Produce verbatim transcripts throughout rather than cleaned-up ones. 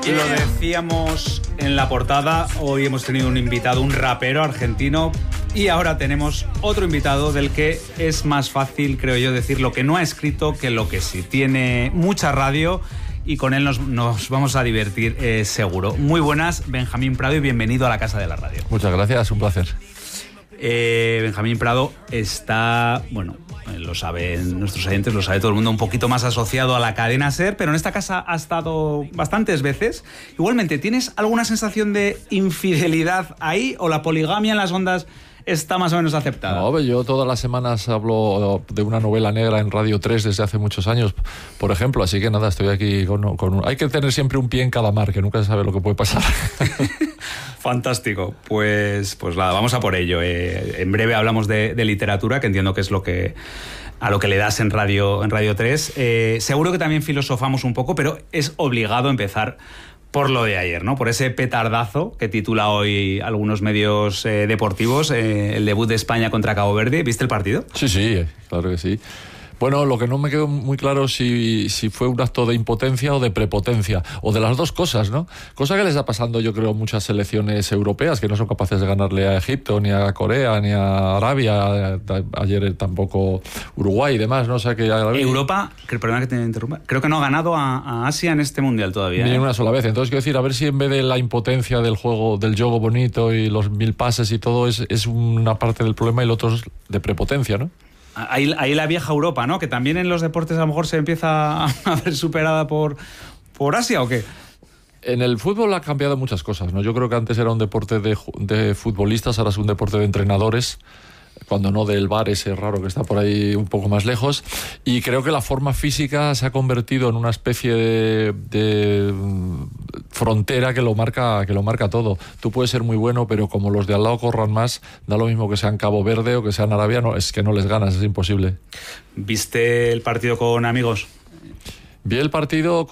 Lo decíamos en la portada, hoy hemos tenido un invitado, un rapero argentino, y ahora tenemos otro invitado del que es más fácil, creo yo, decir lo que no ha escrito que lo que sí. Tiene mucha radio y con él nos, nos vamos a divertir eh, seguro. Muy buenas, Benjamín Prado, y bienvenido a la Casa de la Radio. Muchas gracias, un placer. Eh, Benjamín Prado está, bueno, lo saben nuestros oyentes, lo sabe todo el mundo, un poquito más asociado a la cadena SER, pero en esta casa ha estado bastantes veces. Igualmente, ¿tienes alguna sensación de infidelidad ahí o la poligamia en las ondas está más o menos aceptada? No, yo todas las semanas hablo de una novela negra en Radio tres desde hace muchos años, por ejemplo, así que nada, estoy aquí con, con... Hay que tener siempre un pie en cada mar, que nunca se sabe lo que puede pasar. Fantástico, pues, pues nada, vamos a por ello. Eh, en breve hablamos de, de literatura, que entiendo que es lo que a lo que le das en Radio, en Radio tres. Eh, seguro que también filosofamos un poco, pero es obligado empezar por lo de ayer, ¿no? Por ese petardazo que titula hoy algunos medios eh, deportivos, eh, el debut de España contra Cabo Verde. ¿Viste el partido? Sí, sí, claro que sí. Bueno, lo que no me quedó muy claro si, si fue un acto de impotencia o de prepotencia, o de las dos cosas, ¿no? Cosa que les está pasando, yo creo, a muchas selecciones europeas que no son capaces de ganarle a Egipto, ni a Corea, ni a Arabia, ayer tampoco Uruguay y demás, ¿no? O sea que Europa, que, perdona que te interrumpa, creo que no ha ganado a, a Asia en este Mundial todavía. Ni ¿eh? una sola vez. Entonces, quiero decir, a ver si en vez de la impotencia del juego, del juego bonito y los mil pases y todo, es, es una parte del problema y el otro es de prepotencia, ¿no? Ahí, ahí la vieja Europa, ¿no? Que también en los deportes a lo mejor se empieza a ver superada por, por Asia, ¿o qué? En el fútbol ha cambiado muchas cosas, ¿no? Yo creo que antes era un deporte de, de futbolistas, ahora es un deporte de entrenadores, cuando no del bar ese raro que está por ahí un poco más lejos, y creo que la forma física se ha convertido en una especie de, de frontera que lo marca que lo marca todo. Tú puedes ser muy bueno, pero como los de al lado corran más, da lo mismo que sean Cabo Verde o que sean Arabia, no, es que no les ganas, es imposible. ¿Viste el partido con amigos? Vi el partido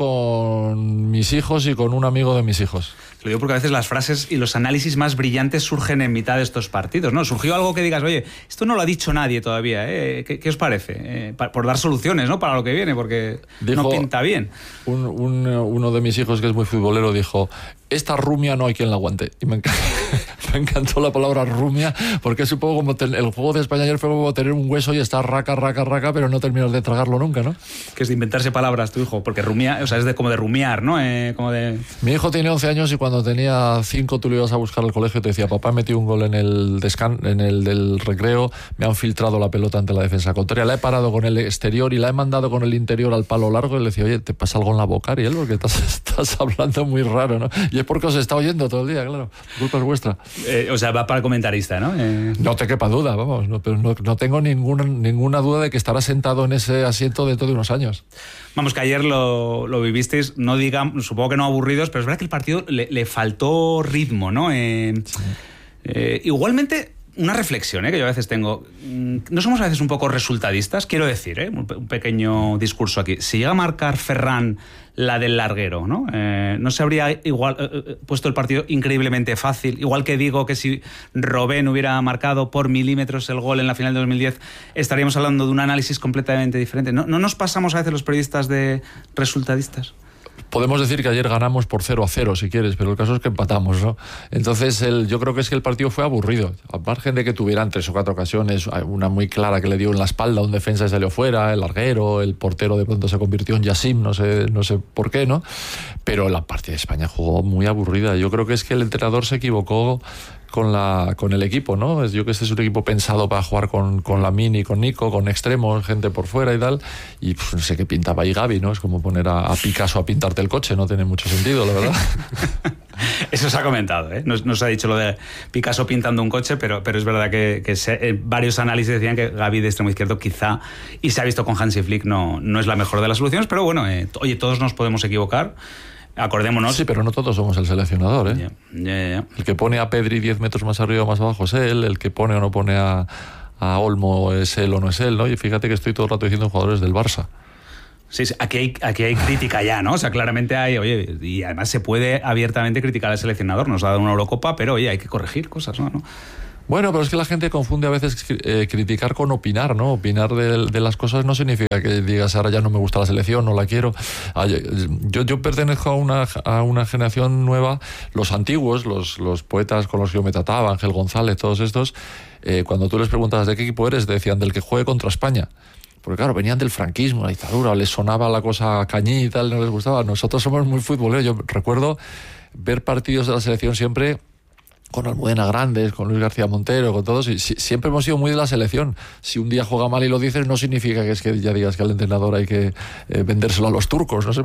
con mis hijos y con un amigo de mis hijos. Lo digo porque a veces las frases y los análisis más brillantes surgen en mitad de estos partidos, ¿no? Surgió algo que digas, oye, esto no lo ha dicho nadie todavía, ¿eh? ¿Qué, qué os parece? Eh, por dar soluciones, ¿no? Para lo que viene, porque dijo, no pinta bien. Un, un, uno de mis hijos, que es muy futbolero, dijo, esta rumia no hay quien la aguante. Y me encantó, me encantó la palabra rumia, porque es un poco como ten, el juego de España ayer fue como tener un hueso y estar raca, raca, raca, pero no terminar de tragarlo nunca, ¿no? Que es de inventarse palabras tu hijo, porque rumia, o sea, es de como de rumiar, ¿no? Eh, como de... Mi hijo tiene once años y cuando tenía cinco tú lo ibas a buscar al colegio y te decía, papá, he metido un gol en el descan en el del recreo, me han filtrado la pelota ante la defensa contraria, la he parado con el exterior y la he mandado con el interior al palo largo, y le decía, oye, ¿te pasa algo en la boca, Ariel? Porque estás, estás hablando muy raro, ¿no? Y es porque os está oyendo todo el día, claro, la culpa es vuestra. Eh, o sea, va para comentarista, ¿no? Eh... No te quepa duda, vamos, no, pero no, no tengo ninguna, ninguna duda de que estará sentado en ese asiento dentro de unos años. Vamos, que ayer lo, lo vivisteis, no digamos, supongo que no aburridos, pero es verdad que el partido le, le faltó ritmo, ¿no? Eh, sí. eh, igualmente, una reflexión ¿eh? que yo a veces tengo. ¿No somos a veces un poco resultadistas? Quiero decir, ¿eh? un, un pequeño discurso aquí. Si llega a marcar Ferran la del larguero, ¿no? Eh, ¿no se habría igual eh, puesto el partido increíblemente fácil? Igual que digo que si Robben hubiera marcado por milímetros el gol en la final de dos mil diez, estaríamos hablando de un análisis completamente diferente. ¿No, no nos pasamos a veces los periodistas de resultadistas? Podemos decir que ayer ganamos por cero a cero, si quieres, pero el caso es que empatamos, ¿no? Entonces, el, yo creo que es que el partido fue aburrido. A margen de que tuvieran tres o cuatro ocasiones, una muy clara que le dio en la espalda a un defensa y salió fuera, el larguero, el portero de pronto se convirtió en Yassim, no sé, no sé por qué, ¿no? Pero la partida de España jugó muy aburrida. Yo creo que es que el entrenador se equivocó con la con el equipo, ¿no? Yo que este es un equipo pensado para jugar con, con Lamine y con Nico, con extremos, gente por fuera y tal, y pues, no sé qué pintaba ahí Gavi, ¿no? Es como poner a, a Picasso a pintarte el coche, no tiene mucho sentido, la verdad. Eso se ha comentado, ¿eh? No, no se ha dicho lo de Picasso pintando un coche, pero, pero es verdad que, que se, eh, varios análisis decían que Gavi de extremo izquierdo quizá, y se ha visto con Hansi Flick, no, no es la mejor de las soluciones, pero bueno, eh, oye, todos nos podemos equivocar. Acordémonos. Sí, pero no todos somos el seleccionador, ¿eh? Yeah, yeah, yeah. El que pone a Pedri diez metros más arriba o más abajo es él, el que pone o no pone a, a Olmo es él o no es él, ¿no? Y fíjate que estoy todo el rato diciendo jugadores del Barça. Sí, sí, aquí hay, aquí hay crítica ya, ¿no? O sea, claramente hay, oye, y además se puede abiertamente criticar al seleccionador, nos ha dado una Eurocopa, pero oye, hay que corregir cosas, ¿no? ¿no? Bueno, pero es que la gente confunde a veces eh, criticar con opinar, ¿no? Opinar de, de las cosas no significa que digas ahora ya no me gusta la selección, no la quiero. Yo, yo pertenezco a una, a una generación nueva. Los antiguos, los, los poetas con los que yo me trataba, Ángel González, todos estos, eh, cuando tú les preguntabas de qué equipo eres, decían del que juegue contra España. Porque claro, venían del franquismo, la dictadura, les sonaba la cosa cañí y tal, no les gustaba. Nosotros somos muy futboleros. Yo recuerdo ver partidos de la selección siempre con Almudena Grandes, con Luis García Montero, con todos, y si, siempre hemos sido muy de la selección. Si un día juega mal y lo dices, no significa que es que ya digas que al entrenador hay que eh, vendérselo a los turcos, no sé,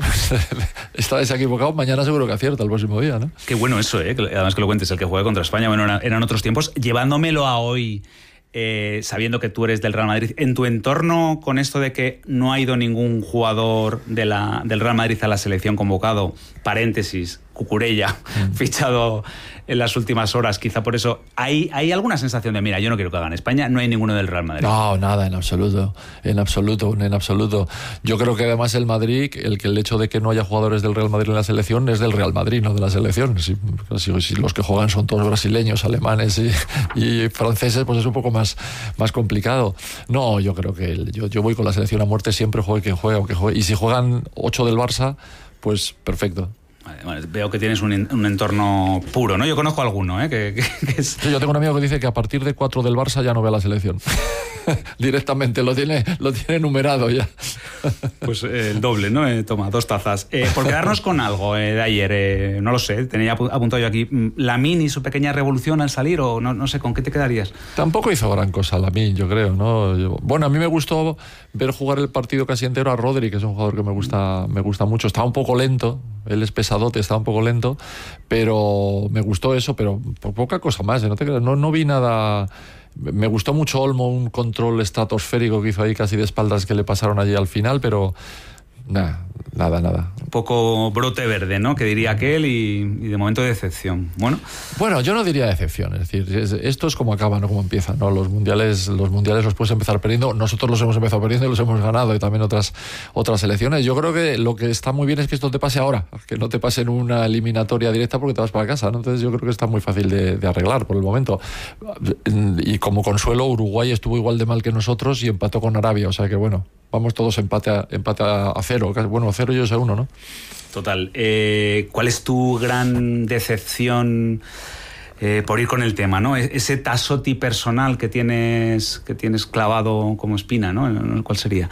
esta vez equivocado, mañana seguro que acierta el próximo día, ¿no? Qué bueno eso, ¿eh? Además que lo cuentes, el que juegue contra España, bueno, eran otros tiempos, llevándomelo a hoy, eh, sabiendo que tú eres del Real Madrid, en tu entorno, con esto de que no ha ido ningún jugador de la, del Real Madrid a la selección convocado, paréntesis, Cucurella, mm. fichado en las últimas horas, quizá por eso, ¿hay, ¿hay alguna sensación de, mira, yo no quiero que hagan España, no hay ninguno del Real Madrid? No, nada, en absoluto, en absoluto, en absoluto. Yo creo que además el Madrid, el que el hecho de que no haya jugadores del Real Madrid en la selección es del Real Madrid, no de la selección. Si, si, si los que juegan son todos brasileños, alemanes y, y franceses, pues es un poco más, más complicado. No, yo creo que el, yo, yo voy con la selección a muerte, siempre juegue quien juegue, aunque juegue. Y si juegan ocho del Barça, pues perfecto. Vale, veo que tienes un, un entorno puro, ¿no? Yo conozco a alguno, ¿eh? Que, que, que es... Sí, yo tengo un amigo que dice que a partir de cuatro del Barça ya no ve a la selección. Directamente, lo tiene, lo tiene numerado ya. Pues eh, el doble, ¿no? Eh, toma, dos tazas. Eh, por quedarnos con algo eh, de ayer, eh, no lo sé, tenía apuntado yo aquí. ¿Lamine y su pequeña revolución al salir o no, no sé, con qué te quedarías? Tampoco hizo gran cosa Lamine, yo creo, ¿no? Yo, bueno, a mí me gustó ver jugar el partido casi entero a Rodri, que es un jugador que me gusta, me gusta mucho. Estaba un poco lento, él es pesadote, estaba un poco lento, pero me gustó eso, pero por poca cosa más, ¿eh? No te creas, no, no vi nada. Me gustó mucho Olmo, un control estratosférico que hizo ahí casi de espaldas que le pasaron allí al final, pero nada, nada, nada. Un poco brote verde, ¿no? Que diría aquel y, y de momento decepción. Bueno, bueno, yo no diría decepción, es decir, es, esto es como acaba, no como empieza, ¿no? Los mundiales, los mundiales los puedes empezar perdiendo, nosotros los hemos empezado perdiendo y los hemos ganado y también otras, otras selecciones. Yo creo que lo que está muy bien es que esto te pase ahora, que no te pase en una eliminatoria directa porque te vas para casa, ¿no? Entonces yo creo que está muy fácil de, de arreglar por el momento. Y como consuelo, Uruguay estuvo igual de mal que nosotros y empató con Arabia, o sea que bueno, vamos todos empate a, empate a cero, bueno, a cero y yo sé uno, ¿no? Total. Eh, ¿Cuál es tu gran decepción eh, por ir con el tema, ¿no? Ese Tassotti personal que tienes, que tienes clavado como espina, ¿no? ¿Cuál sería?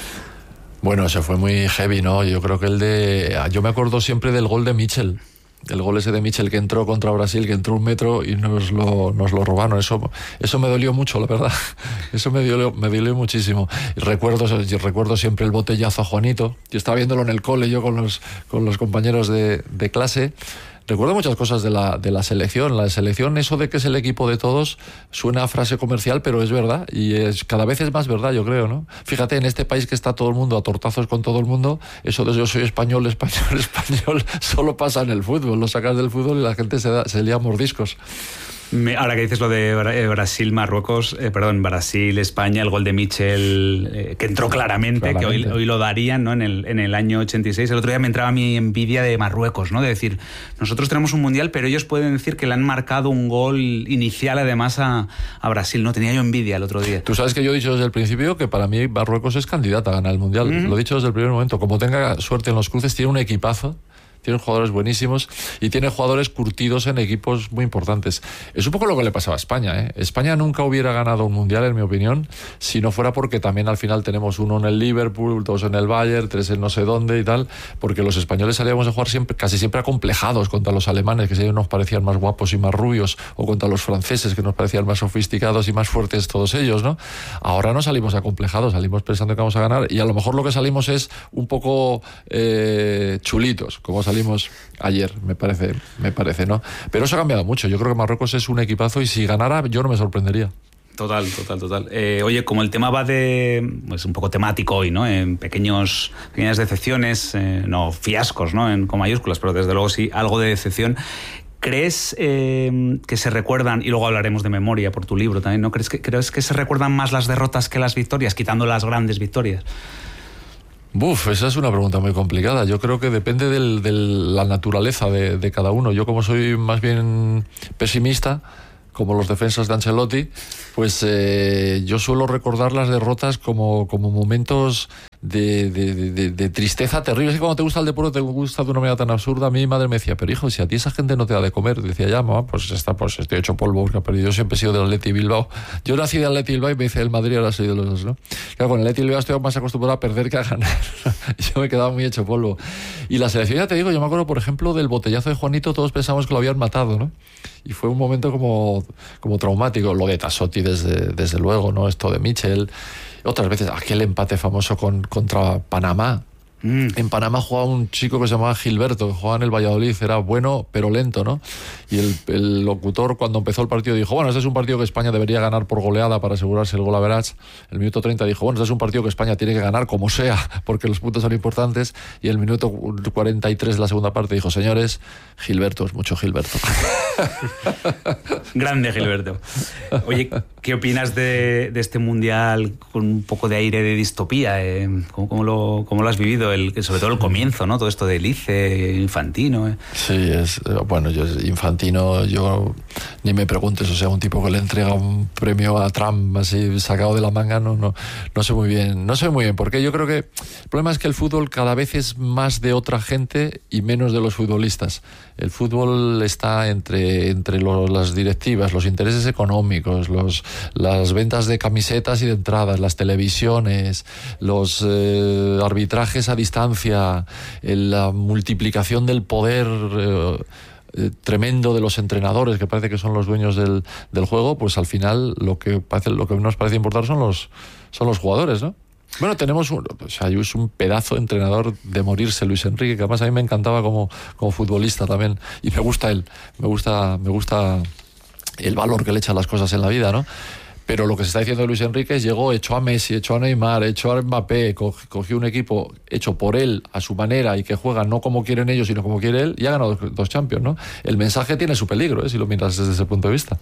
Bueno, se fue muy heavy, ¿no? Yo creo que el de... Yo me acuerdo siempre del gol de Mitchell. El gol ese de Mitchell que entró contra Brasil, que entró un metro y nos lo, nos lo robaron. Eso, eso me dolió mucho, la verdad. Eso me dolió, me dolió muchísimo. Y recuerdo, recuerdo siempre el botellazo a Juanito. Yo estaba viéndolo en el cole, yo con los, con los compañeros de, de clase. Recuerdo muchas cosas de la, de la selección. La selección, eso de que es el equipo de todos, suena a frase comercial, pero es verdad. Y es, cada vez es más verdad, yo creo, ¿no? Fíjate, en este país que está todo el mundo a tortazos con todo el mundo, eso de yo soy español, español, español, solo pasa en el fútbol. Lo sacas del fútbol y la gente se, da, se lía mordiscos. Me, ahora que dices lo de Brasil, Marruecos, eh, perdón, Brasil, España, el gol de Mitchell, eh, que entró claramente, claramente. que hoy, hoy lo darían, ¿no? en, el, en el año ochenta y seis. El otro día me entraba mi envidia de Marruecos, ¿no? De decir, nosotros tenemos un mundial, pero ellos pueden decir que le han marcado un gol inicial además a, a Brasil, ¿no? Tenía yo envidia el otro día. Tú sabes que yo he dicho desde el principio que para mí Marruecos es candidata a ganar el mundial. Mm-hmm. Lo he dicho desde el primer momento. Como tenga suerte en los cruces, tiene un equipazo. Tiene jugadores buenísimos y tiene jugadores curtidos en equipos muy importantes. Es un poco lo que le pasaba a España, ¿eh? España nunca hubiera ganado un mundial, en mi opinión, si no fuera porque también al final tenemos uno en el Liverpool, dos en el Bayern, tres en no sé dónde y tal, porque los españoles salíamos a jugar siempre, casi siempre acomplejados contra los alemanes, que siempre nos parecían más guapos y más rubios, o contra los franceses, que nos parecían más sofisticados y más fuertes todos ellos, ¿no? Ahora no salimos acomplejados, salimos pensando que vamos a ganar y a lo mejor lo que salimos es un poco eh, chulitos, como salimos ayer, me parece, me parece, ¿no? Pero eso ha cambiado mucho. Yo creo que Marruecos es un equipazo y si ganara yo no me sorprendería. Total, total, total. Eh, oye, como el tema va de... pues un poco temático hoy, ¿no? En pequeños, pequeñas decepciones, eh, no fiascos, ¿no? En, con mayúsculas, pero desde luego sí, algo de decepción. ¿Crees eh, que se recuerdan, y luego hablaremos de memoria por tu libro también, ¿no? ¿Crees que, crees que se recuerdan más las derrotas que las victorias, quitando las grandes victorias? Buf, esa es una pregunta muy complicada. Yo creo que depende de la naturaleza de, de cada uno. Yo como soy más bien pesimista, como los defensas de Ancelotti, pues eh, yo suelo recordar las derrotas como, como momentos de, de, de, de tristeza terrible. Es que cuando te gusta el deporte, te gusta de una manera tan absurda. A mí mi madre me decía, pero hijo, si a ti esa gente no te da de comer, decía, ya, mamá, pues está, pues estoy hecho polvo, porque ha perdido. Yo siempre he sido del Atleti Bilbao. Yo nací de Atleti Bilbao y me dice el Madrid, ahora soy de los dos, ¿no? Claro, con el Atleti Bilbao estoy más acostumbrado a perder que a ganar. Yo me he quedado muy hecho polvo. Y la selección, ya te digo, yo me acuerdo, por ejemplo, del botellazo de Juanito, todos pensamos que lo habían matado, ¿no? Y fue un momento como, como traumático. Lo de Tassotti, desde, desde luego, ¿no? Esto de Michel. Otras veces, aquel empate famoso con, contra Panamá. Mm. En Panamá jugaba un chico que se llamaba Gilberto, que jugaba en el Valladolid, era bueno pero lento, ¿no? Y el, el locutor, cuando empezó el partido, dijo, bueno, este es un partido que España debería ganar por goleada para asegurarse el gol average. El minuto treinta dijo, bueno, este es un partido que España tiene que ganar como sea, porque los puntos son importantes. Y el minuto cuarenta y tres de la segunda parte dijo, señores, Gilberto es mucho Gilberto. Grande Gilberto. Oye, ¿qué opinas de, de este Mundial con un poco de aire de distopía? Eh, ¿cómo, cómo, lo, ¿Cómo lo has vivido? El, sobre todo el comienzo, ¿no? Todo esto de Lice, Infantino. ¿eh? Sí, es bueno, yo Infantino, yo ni me preguntes, o sea, un tipo que le entrega un premio a Trump así sacado de la manga, no, no, no sé muy bien, no sé muy bien, porque yo creo que el problema es que el fútbol cada vez es más de otra gente y menos de los futbolistas. El fútbol está entre, entre lo, las directivas, los intereses económicos, los, las ventas de camisetas y de entradas, las televisiones, los eh, arbitrajes a distancia, la multiplicación del poder eh, eh, tremendo de los entrenadores, que parece que son los dueños del, del juego, pues al final lo que parece, lo que nos parece importar son los, son los jugadores, ¿no? Bueno, tenemos un, o sea, es un pedazo de entrenador de morirse, Luis Enrique, que además a mí me encantaba como, como futbolista también, y me gusta él, me gusta, me gusta el valor que le echa a las cosas en la vida, ¿no? Pero lo que se está diciendo de Luis Enrique es llegó, echó a Messi, echó a Neymar, echó a Mbappé, cogió un equipo hecho por él, a su manera, y que juega no como quieren ellos, sino como quiere él, y ha ganado dos, dos Champions, ¿no? El mensaje tiene su peligro, ¿eh? Si lo miras desde ese punto de vista.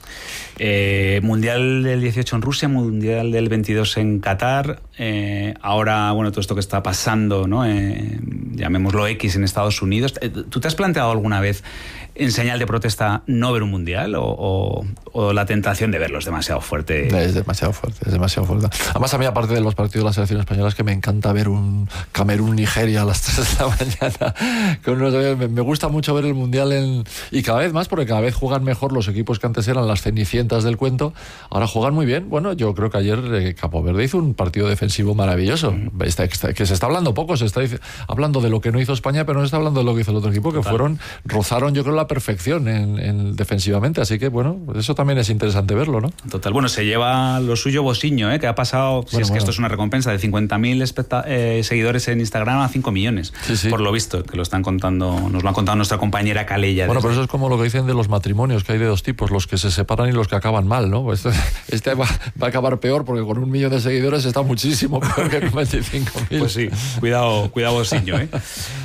Eh, mundial del dieciocho en Rusia, Mundial del veintidós en Qatar, eh, ahora, bueno, todo esto que está pasando, ¿no? Eh, llamémoslo X en Estados Unidos. ¿Tú te has planteado alguna vez, en señal de protesta, no ver un Mundial? ¿O, o, o la tentación de verlo es demasiado fuerte? Es demasiado fuerte, es demasiado fuerte. Además, a mí, aparte de los partidos de la selección española, es que me encanta ver un Camerún-Nigeria a las tres de la mañana. Con unos, me, me gusta mucho ver el Mundial en, y cada vez más, porque cada vez juegan mejor los equipos que antes eran las cenicientas del cuento. Ahora juegan muy bien. Bueno, yo creo que ayer eh, Capo Verde hizo un partido defensivo maravilloso. Mm. Está, está, que se está hablando poco, se está hablando de lo que no hizo España, pero no se está hablando de lo que hizo el otro equipo, que Total. fueron, rozaron, yo creo, la perfección en, en defensivamente. Así que, bueno, eso también es interesante verlo, ¿no? Total. Bueno, se lleva lo suyo Bosiño, ¿eh? Que ha pasado, bueno, si es bueno. que esto es una recompensa, de cincuenta mil especta- eh, seguidores en Instagram a cinco millones, sí, sí. por lo visto, que lo están contando, nos lo ha contado nuestra compañera Calella. Bueno, desde... pero eso es como lo que dicen de los matrimonios, que hay de dos tipos, los que se separan y los que acaban mal, ¿no? Este, este va, va a acabar peor, porque con un millón de seguidores está muchísimo peor que con veinticinco mil. Pues sí, cuidado, cuidado Bosiño, ¿eh?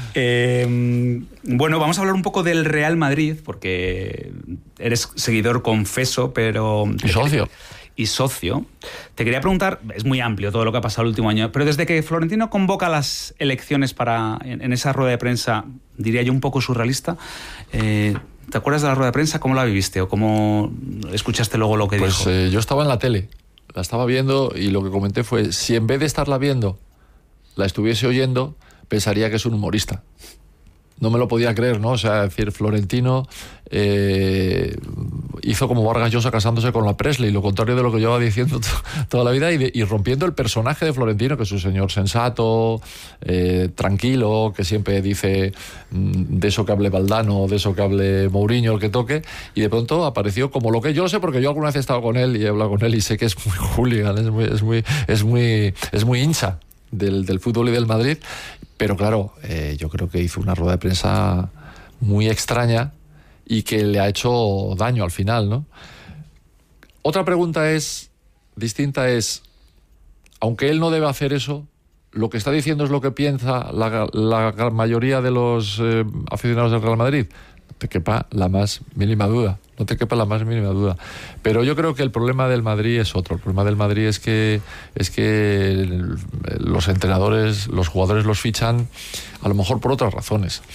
Eh, bueno, vamos a hablar un poco del Real Madrid, porque eres seguidor confeso, pero... Y socio. Y socio. Te quería preguntar, es muy amplio todo lo que ha pasado el último año, pero desde que Florentino convoca las elecciones para en, en esa rueda de prensa, diría yo un poco surrealista, eh, ¿te acuerdas de la rueda de prensa? ¿Cómo la viviste o cómo escuchaste luego lo que pues, dijo? Pues eh, yo estaba en la tele, la estaba viendo y lo que comenté fue, si en vez de estarla viendo, la estuviese oyendo, pensaría que es un humorista. No me lo podía creer, ¿no? O sea, es decir, Florentino eh, hizo como Vargas Llosa casándose con la Presley, lo contrario de lo que llevaba diciendo to- toda la vida, y, de, y rompiendo el personaje de Florentino, que es un señor sensato, eh, tranquilo, que siempre dice mm, de eso que hable Valdano, de eso que hable Mourinho, el que toque, y de pronto apareció como lo que yo lo sé, porque yo alguna vez he estado con él y he hablado con él y sé que es muy hooligan, es muy, es muy, es muy, es muy hincha del, del fútbol y del Madrid. Pero claro, eh, yo creo que hizo una rueda de prensa muy extraña y que le ha hecho daño al final, ¿no? Otra pregunta es, distinta es, aunque él no debe hacer eso, lo que está diciendo es lo que piensa la, la mayoría de los eh, aficionados del Real Madrid. No te quepa la más mínima duda, no te quepa la más mínima duda. Pero yo creo que el problema del Madrid es otro. El problema del Madrid es que es que los entrenadores, los jugadores los fichan a lo mejor por otras razones. A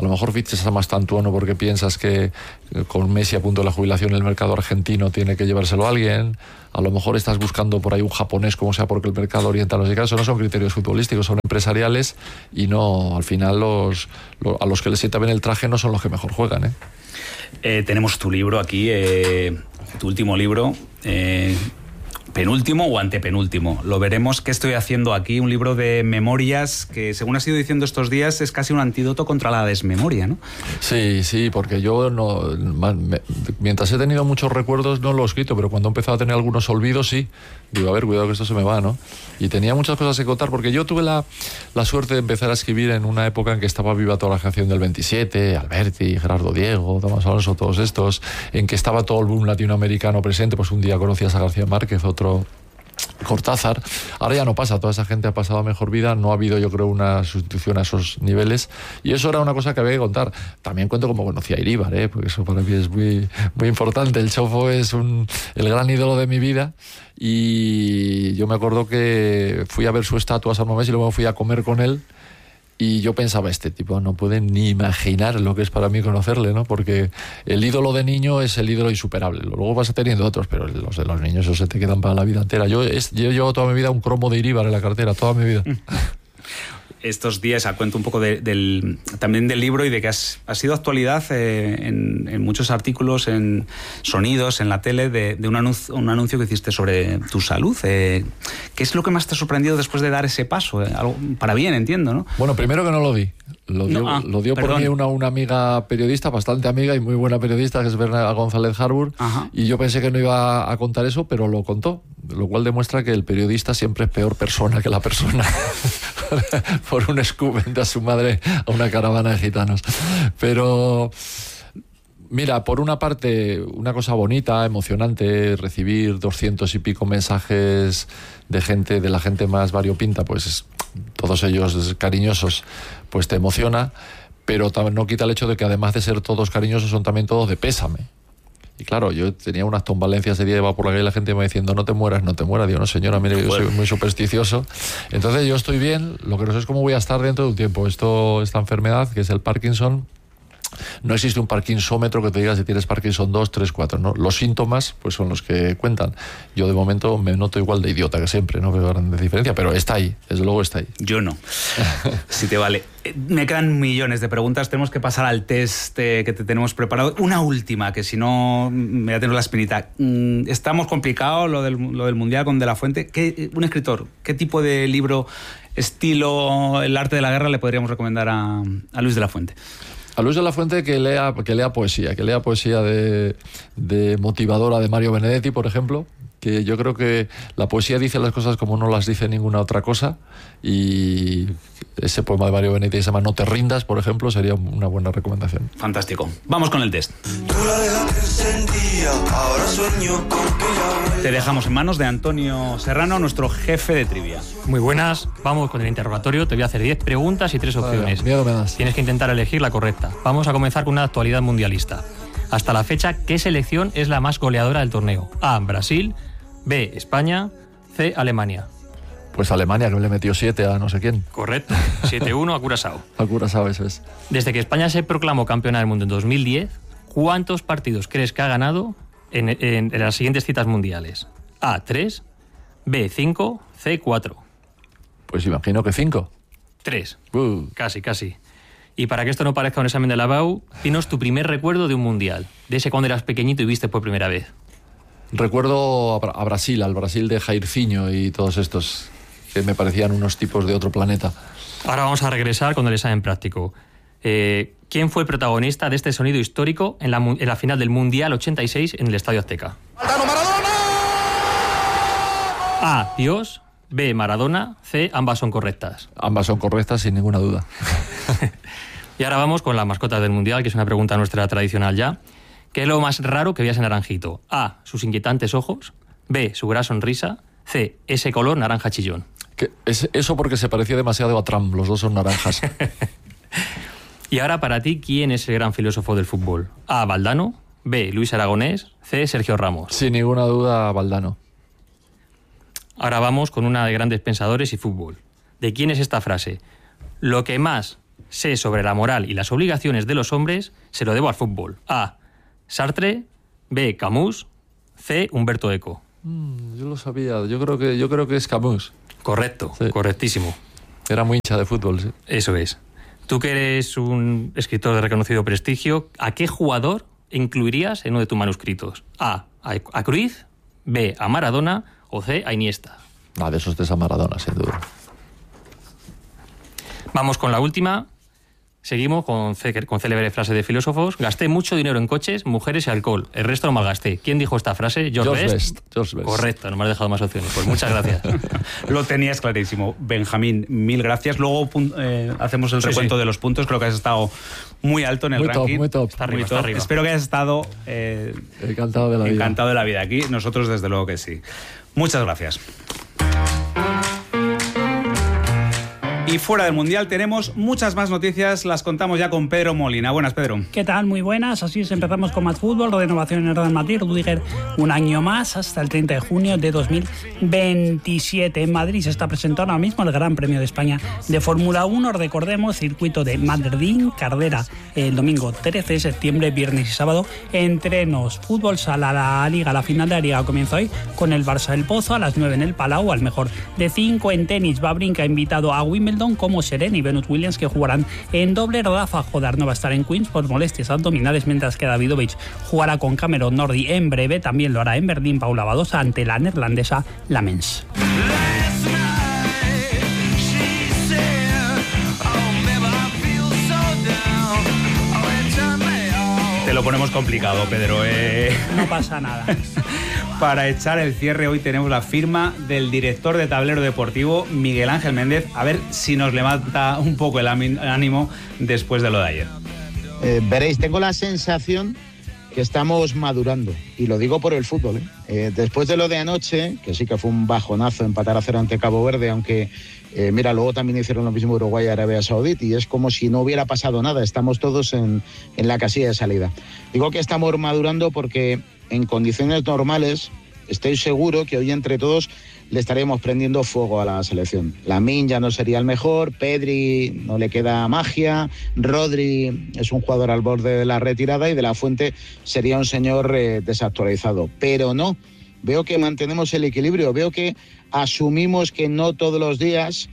a lo mejor fichas a Mastantuono porque piensas que con Messi a punto de la jubilación el mercado argentino tiene que llevárselo a alguien, a lo mejor estás buscando por ahí un japonés, como sea, porque el mercado oriental no se caso. No son criterios futbolísticos, son empresariales, y no, al final los, los a los que les sienta bien el traje no son los que mejor juegan, ¿eh? Eh, tenemos tu libro aquí, eh, tu último libro, eh, penúltimo o antepenúltimo, lo veremos. ¿Qué estoy haciendo aquí? Un libro de memorias que, según has ido diciendo estos días, es casi un antídoto contra la desmemoria, ¿no? Sí, sí, porque yo no, me, mientras he tenido muchos recuerdos no lo he escrito, pero cuando he empezado a tener algunos olvidos, sí, digo, a ver, cuidado que esto se me va, ¿no? Y tenía muchas cosas que contar, porque yo tuve la, la suerte de empezar a escribir en una época en que estaba viva toda la generación del veintisiete, Alberti, Gerardo Diego, Tomás Alonso, todos estos, en que estaba todo el boom latinoamericano presente. Pues un día conocías a García Márquez, otro Cortázar. Ahora ya no pasa, toda esa gente ha pasado a mejor vida, no ha habido, yo creo, una sustitución a esos niveles, y eso era una cosa que había que contar. También cuento cómo conocí a Iríbar, ¿eh? Porque eso para mí es muy, muy importante. El Chofo es un, el gran ídolo de mi vida, y yo me acuerdo que fui a ver su estatua a San Mamés y luego fui a comer con él. Y yo pensaba, este tipo no puede ni imaginar lo que es para mí conocerle, ¿no? Porque el ídolo de niño es el ídolo insuperable. Luego vas teniendo otros, pero los de los niños, esos se te quedan para la vida entera. Yo, es, yo llevo toda mi vida un cromo de Iríbar en la cartera, toda mi vida. Estos días, a cuento un poco de, del, también del libro, y de que has, ha sido actualidad eh, en, en muchos artículos, en sonidos, en la tele, de, de un, anuncio, un anuncio que hiciste sobre tu salud. Eh, ¿Qué es lo que más te ha sorprendido después de dar ese paso? Eh, algo para bien, entiendo, ¿no? Bueno, primero que no lo di. Lo dio, no, ah, lo dio por mí una, una amiga periodista, bastante amiga y muy buena periodista, que es Bernarda González Harbour. Ajá. Y yo pensé que no iba a contar eso, pero lo contó, lo cual demuestra que el periodista siempre es peor persona que la persona. Por un scoop vende a su madre a una caravana de gitanos. Pero mira, por una parte, una cosa bonita, emocionante, recibir doscientos y pico mensajes de gente, de la gente más variopinta, pues todos ellos cariñosos, pues te emociona, pero no quita el hecho de que, además de ser todos cariñosos, son también todos de pésame. Y claro, yo tenía una tombalencia ese día, iba por la calle y la gente me iba diciendo, no te mueras, no te mueras. Digo, no señora, mire, yo soy muy supersticioso. Entonces yo estoy bien, lo que no sé es cómo voy a estar dentro de un tiempo. Esto, esta enfermedad, que es el Parkinson, no existe un parkinsómetro que te diga si tienes Parkinson dos, tres, cuatro, ¿no? Los síntomas pues son los que cuentan. Yo de momento me noto igual de idiota que siempre, no veo grande diferencia, pero está ahí, desde luego está ahí. Yo no. Si te vale. Me quedan millones de preguntas, tenemos que pasar al test eh, que te tenemos preparado. Una última, que si no me voy a tener la espinita. Mm, estamos complicados lo del, lo del Mundial con De La Fuente. ¿Qué, un escritor, ¿qué tipo de libro, estilo El arte de la guerra, le podríamos recomendar a, a Luis de la Fuente? A Luis de la Fuente que lea, que lea poesía, que lea poesía de, de motivadora de Mario Benedetti, por ejemplo, que yo creo que la poesía dice las cosas como no las dice ninguna otra cosa, y ese poema de Mario Benedetti se llama No te rindas, por ejemplo, sería una buena recomendación. Fantástico. Vamos con el test. Te dejamos en manos de Antonio Serrano, nuestro jefe de trivia. Muy buenas, vamos con el interrogatorio. Te voy a hacer diez preguntas y tres opciones. Vale, miedo me das. Tienes que intentar elegir la correcta. Vamos a comenzar con una actualidad mundialista. Hasta la fecha, ¿qué selección es la más goleadora del torneo? A, Brasil, B, España, C, Alemania. Pues Alemania, que le metió siete a no sé quién. Correcto, siete uno a Curazao. A Curazao, eso es. Desde que España se proclamó campeona del mundo en dos mil diez, ¿cuántos partidos crees que ha ganado en, en, en las siguientes citas mundiales? A, tres, B, cinco, C, cuatro. Pues imagino que cinco. tres. Uh. Casi, casi. Y para que esto no parezca un examen de la B A U, dinos tu primer recuerdo de un mundial, de ese cuando eras pequeñito y viste por primera vez. Recuerdo a Brasil, al Brasil de Jairzinho y todos estos, que me parecían unos tipos de otro planeta. Ahora vamos a regresar con el examen práctico. Eh, ¿Quién fue el protagonista de este sonido histórico en la, en la final del Mundial ochenta y seis en el Estadio Azteca? ¡Maradona! A, Dios, B, Maradona, C, ambas son correctas. Ambas son correctas, sin ninguna duda. Y ahora vamos con las mascotas del Mundial, que es una pregunta nuestra tradicional ya. ¿Qué es lo más raro que veías en Naranjito? A, sus inquietantes ojos, B, su gran sonrisa, C, ese color naranja chillón. Que es eso porque se parecía demasiado a Trump, los dos son naranjas. Y ahora para ti, ¿quién es el gran filósofo del fútbol? A, Valdano, B, Luis Aragonés, C, Sergio Ramos. Sin ninguna duda, Valdano. Ahora vamos con una de grandes pensadores y fútbol. ¿De quién es esta frase? Lo que más sé sobre la moral y las obligaciones de los hombres, se lo debo al fútbol. A. Sartre. B. Camus. C. Humberto Eco. Mm, yo lo sabía, yo creo que, yo creo que es Camus. Correcto, sí. Correctísimo. Era muy hincha de fútbol, sí. Eso es. Tú que eres un escritor de reconocido prestigio, ¿a qué jugador incluirías en uno de tus manuscritos? A. A Cruyff. B. A Maradona. O C. A Iniesta. Ah, de esos tres a Maradona, sin duda. Vamos con la última. Seguimos con, con célebre frase de filósofos. Gasté mucho dinero en coches, mujeres y alcohol. El resto lo malgasté. ¿Quién dijo esta frase? George, George Best. Best. George Best. Correcto, no me has dejado más opciones. Pues muchas gracias. Lo tenías clarísimo. Benjamín, mil gracias. Luego eh, hacemos el sí, recuento sí. de los puntos. Creo que has estado muy alto en el muy ranking. Top, muy top. Está arriba, muy está top. arriba. Espero que hayas estado eh, encantado de la vida. Encantado de la vida aquí. Nosotros, desde luego que sí. Muchas gracias. Y fuera del Mundial tenemos muchas más noticias, las contamos ya con Pedro Molina. Buenas, Pedro. ¿Qué tal? Muy buenas. Así es, empezamos con más fútbol. Renovación en el Real Madrid. Rüdiger un año más hasta el treinta de junio de dos mil veintisiete. En Madrid se está presentando ahora mismo el Gran Premio de España de Fórmula uno. Recordemos, circuito de Madrid, carrera el domingo trece de septiembre, viernes y sábado. Entrenos, fútbol sala, la Liga, la final de la Liga comienza hoy con el Barça del Pozo a las nueve en el Palau, al mejor de cinco. En tenis, Wawrinka ha invitado a Wimbledon como Serena y Venus Williams, que jugarán en doble. Rafa Jodar no va a estar en Queens por molestias abdominales, mientras que Davidovich jugará con Cameron Norrie en breve. También lo hará en Berlín Paula Badosa ante la neerlandesa Lamens. Te lo ponemos complicado, Pedro. Eh... No pasa nada. Para echar el cierre hoy tenemos la firma del director de Tablero Deportivo, Miguel Ángel Méndez. A ver si nos levanta un poco el ánimo después de lo de ayer. Eh, veréis, tengo la sensación que estamos madurando, y lo digo por el fútbol. ¿eh? Eh, después de lo de anoche, que sí que fue un bajonazo empatar a cero ante Cabo Verde, aunque eh, mira, luego también hicieron lo mismo Uruguay y Arabia Saudí, y es como si no hubiera pasado nada, estamos todos en, en la casilla de salida. Digo que estamos madurando porque en condiciones normales estoy seguro que hoy entre todos le estaríamos prendiendo fuego a la selección. Lamine ya no sería el mejor, Pedri no le queda magia, Rodri es un jugador al borde de la retirada y De La Fuente sería un señor eh, desactualizado. Pero no, veo que mantenemos el equilibrio, veo que asumimos que no todos los días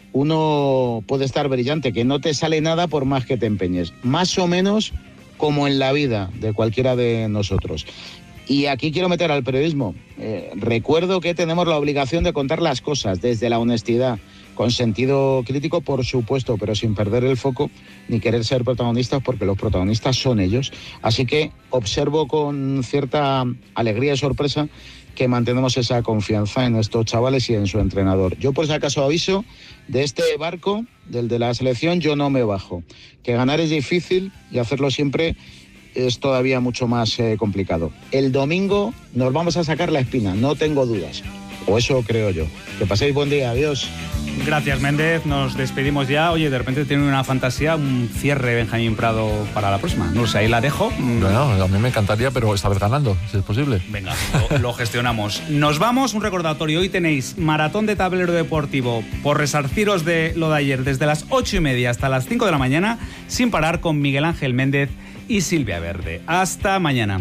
uno puede estar brillante, que no te sale nada por más que te empeñes. Más o menos como en la vida de cualquiera de nosotros. Y aquí quiero meter al periodismo. Eh, recuerdo que tenemos la obligación de contar las cosas desde la honestidad, con sentido crítico, por supuesto, pero sin perder el foco ni querer ser protagonistas, porque los protagonistas son ellos. Así que observo con cierta alegría y sorpresa que mantenemos esa confianza en estos chavales y en su entrenador. Yo, por si acaso, aviso, de este barco, del de la selección, yo no me bajo. Que ganar es difícil y hacerlo siempre es todavía mucho más eh, complicado. El domingo nos vamos a sacar la espina, no tengo dudas. O eso creo yo. Que paséis buen día, adiós. Gracias, Méndez. Nos despedimos ya. Oye, de repente tiene una fantasía, un cierre Benjamín Prado para la próxima. No sé, ahí la dejo. Bueno, a mí me encantaría, pero esta vez ganando, si es posible. Venga, lo, lo gestionamos. Nos vamos, un recordatorio. Hoy tenéis Maratón de Tablero Deportivo por resarciros de lo de ayer, desde las ocho y media hasta las cinco de la mañana, sin parar, con Miguel Ángel Méndez y Silvia Verde. Hasta mañana.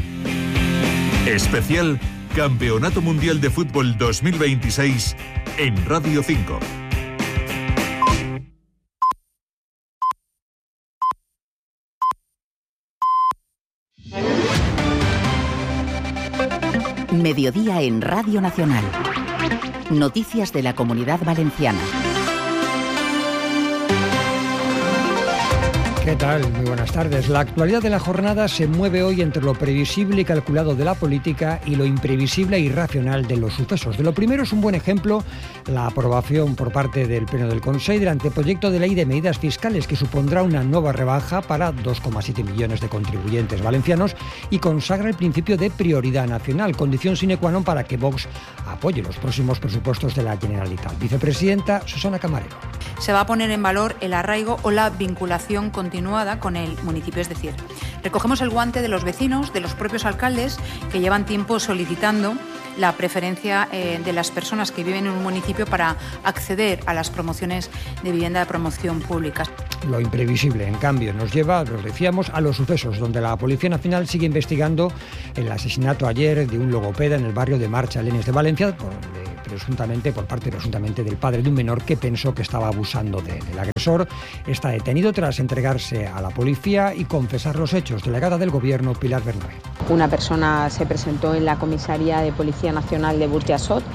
Especial Campeonato Mundial de Fútbol dos mil veintiséis en Radio cinco. Mediodía en Radio Nacional. Noticias de la Comunidad Valenciana. ¿Qué tal? Muy buenas tardes. La actualidad de la jornada se mueve hoy entre lo previsible y calculado de la política y lo imprevisible e irracional de los sucesos. De lo primero es un buen ejemplo la aprobación por parte del Pleno del Consejo del anteproyecto de ley de medidas fiscales, que supondrá una nueva rebaja para dos coma siete millones de contribuyentes valencianos y consagra el principio de prioridad nacional, condición sine qua non para que Vox apoye los próximos presupuestos de la Generalitat. Vicepresidenta Susana Camarero. Se va a poner en valor el arraigo o la vinculación continuada con el municipio, es decir, recogemos el guante de los vecinos, de los propios alcaldes, que llevan tiempo solicitando la preferencia eh, de las personas que viven en un municipio para acceder a las promociones de vivienda de promoción pública. Lo imprevisible, en cambio, nos lleva, lo decíamos, a los sucesos, donde la Policía Nacional sigue investigando el asesinato ayer de un logopeda en el barrio de Marchalenes de Valencia, por, de, presuntamente por parte presuntamente del padre de un menor que pensó que estaba abusando de, del agresor. Está detenido tras entregarse a la policía y confesar los hechos. Delegada del Gobierno, Pilar Bernabé. Una persona se presentó en la comisaría de Policía Nacional de Burjassot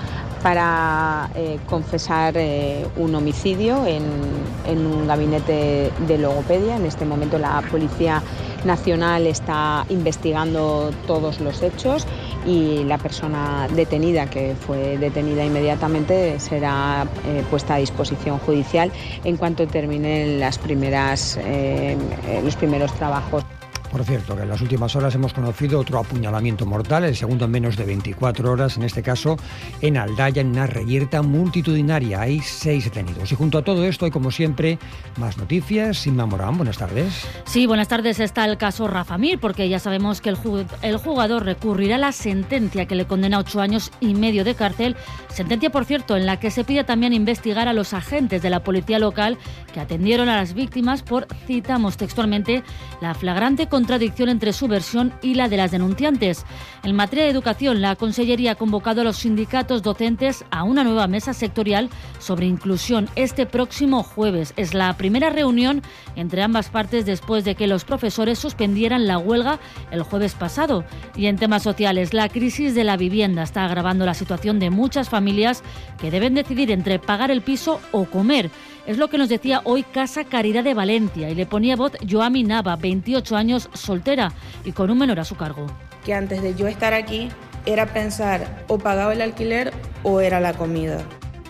para eh, confesar eh, un homicidio en, en un gabinete de logopedia. En este momento la Policía Nacional está investigando todos los hechos y la persona detenida, que fue detenida inmediatamente, será eh, puesta a disposición judicial en cuanto terminen las primeras, eh, los primeros trabajos. Por cierto, que en las últimas horas hemos conocido otro apuñalamiento mortal, el segundo en menos de veinticuatro horas, en este caso en Aldaya, en una reyerta multitudinaria. Hay seis detenidos. Y junto a todo esto hay, como siempre, más noticias. Inma Morán, buenas tardes. Sí, buenas tardes. Está el caso Rafa Mir, porque ya sabemos que el, ju- el jugador recurrirá a la sentencia que le condena a ocho años y medio de cárcel. Sentencia, por cierto, en la que se pide también investigar a los agentes de la policía local que atendieron a las víctimas por, citamos textualmente, la flagrante contradicción entre su versión y la de las denunciantes. En materia de educación, la Consellería ha convocado a los sindicatos docentes a una nueva mesa sectorial sobre inclusión este próximo jueves. Es la primera reunión entre ambas partes después de que los profesores suspendieran la huelga el jueves pasado. Y en temas sociales, la crisis de la vivienda está agravando la situación de muchas familias que deben decidir entre pagar el piso o comer. Es lo que nos decía hoy Casa Caridad de Valencia y le ponía voz Joami Nava, veintiocho años, soltera y con un menor a su cargo. Que antes de yo estar aquí era pensar o pagaba el alquiler o era la comida.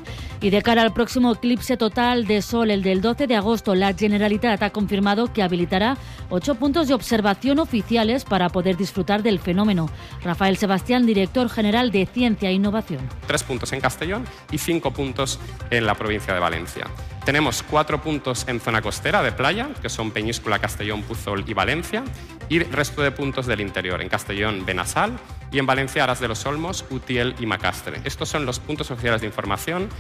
Y de cara al próximo eclipse total de sol, el del doce de agosto, la Generalitat ha confirmado que habilitará ocho puntos de observación oficiales para poder disfrutar del fenómeno. Rafael Sebastián, director general de Ciencia e Innovación. Tres puntos en Castellón y cinco puntos en la provincia de Valencia. Tenemos cuatro puntos en zona costera de playa, que son Peñíscola, Castellón, Puzol y Valencia, y resto de puntos del interior, en Castellón, Benassal, y en Valencia, Aras de los Olmos, Utiel y Macastre. Estos son los puntos oficiales de información.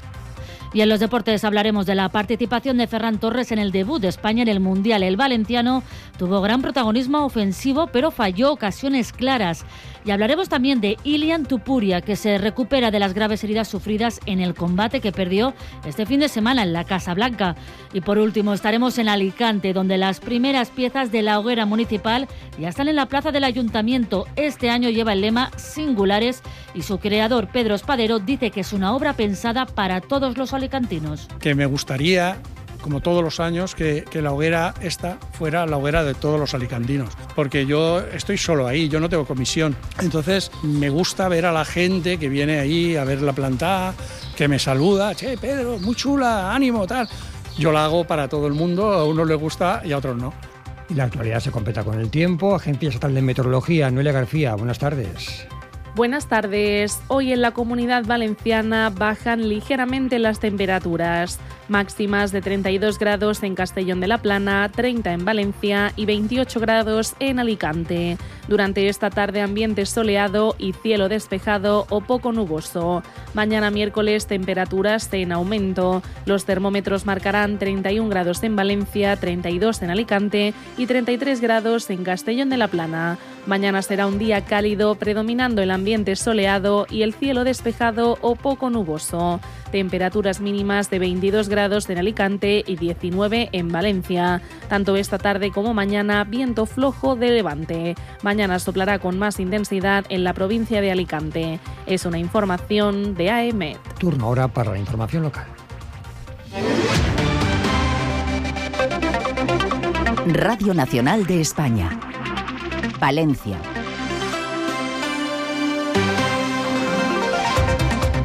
Y en los deportes hablaremos de la participación de Ferran Torres en el debut de España en el Mundial. El valenciano tuvo gran protagonismo ofensivo, pero falló ocasiones claras. Y hablaremos también de Ilian Tupuria, que se recupera de las graves heridas sufridas en el combate que perdió este fin de semana en la Casa Blanca. Y por último estaremos en Alicante, donde las primeras piezas de la hoguera municipal ya están en la plaza del Ayuntamiento. Este año lleva el lema Singulares y su creador, Pedro Espadero, dice que es una obra pensada para todos los alicantinos. Que me gustaría, como todos los años, que, que la hoguera esta fuera la hoguera de todos los alicantinos, porque yo estoy solo ahí, yo no tengo comisión, entonces me gusta ver a la gente que viene ahí a ver la planta, que me saluda, che, Pedro, muy chula, ánimo, tal. Yo la hago para todo el mundo, a unos les gusta y a otros no. Y la actualidad se completa con el tiempo. Agencia Estatal de Meteorología, Noelia García, buenas tardes. Buenas tardes. Hoy en la Comunidad Valenciana bajan ligeramente las temperaturas. Máximas de treinta y dos grados en Castellón de la Plana, treinta en Valencia y veintiocho grados en Alicante. Durante esta tarde ambiente soleado y cielo despejado o poco nuboso. Mañana miércoles temperaturas en aumento. Los termómetros marcarán treinta y un grados en Valencia, treinta y dos en Alicante y treinta y tres grados en Castellón de la Plana. Mañana será un día cálido, predominando el ambiente soleado y el cielo despejado o poco nuboso. Temperaturas mínimas de veintidós grados en Alicante y diecinueve en Valencia. Tanto esta tarde como mañana, viento flojo de levante. Mañana soplará con más intensidad en la provincia de Alicante. Es una información de A E M E T. Turno ahora para la información local. Radio Nacional de España. Valencia.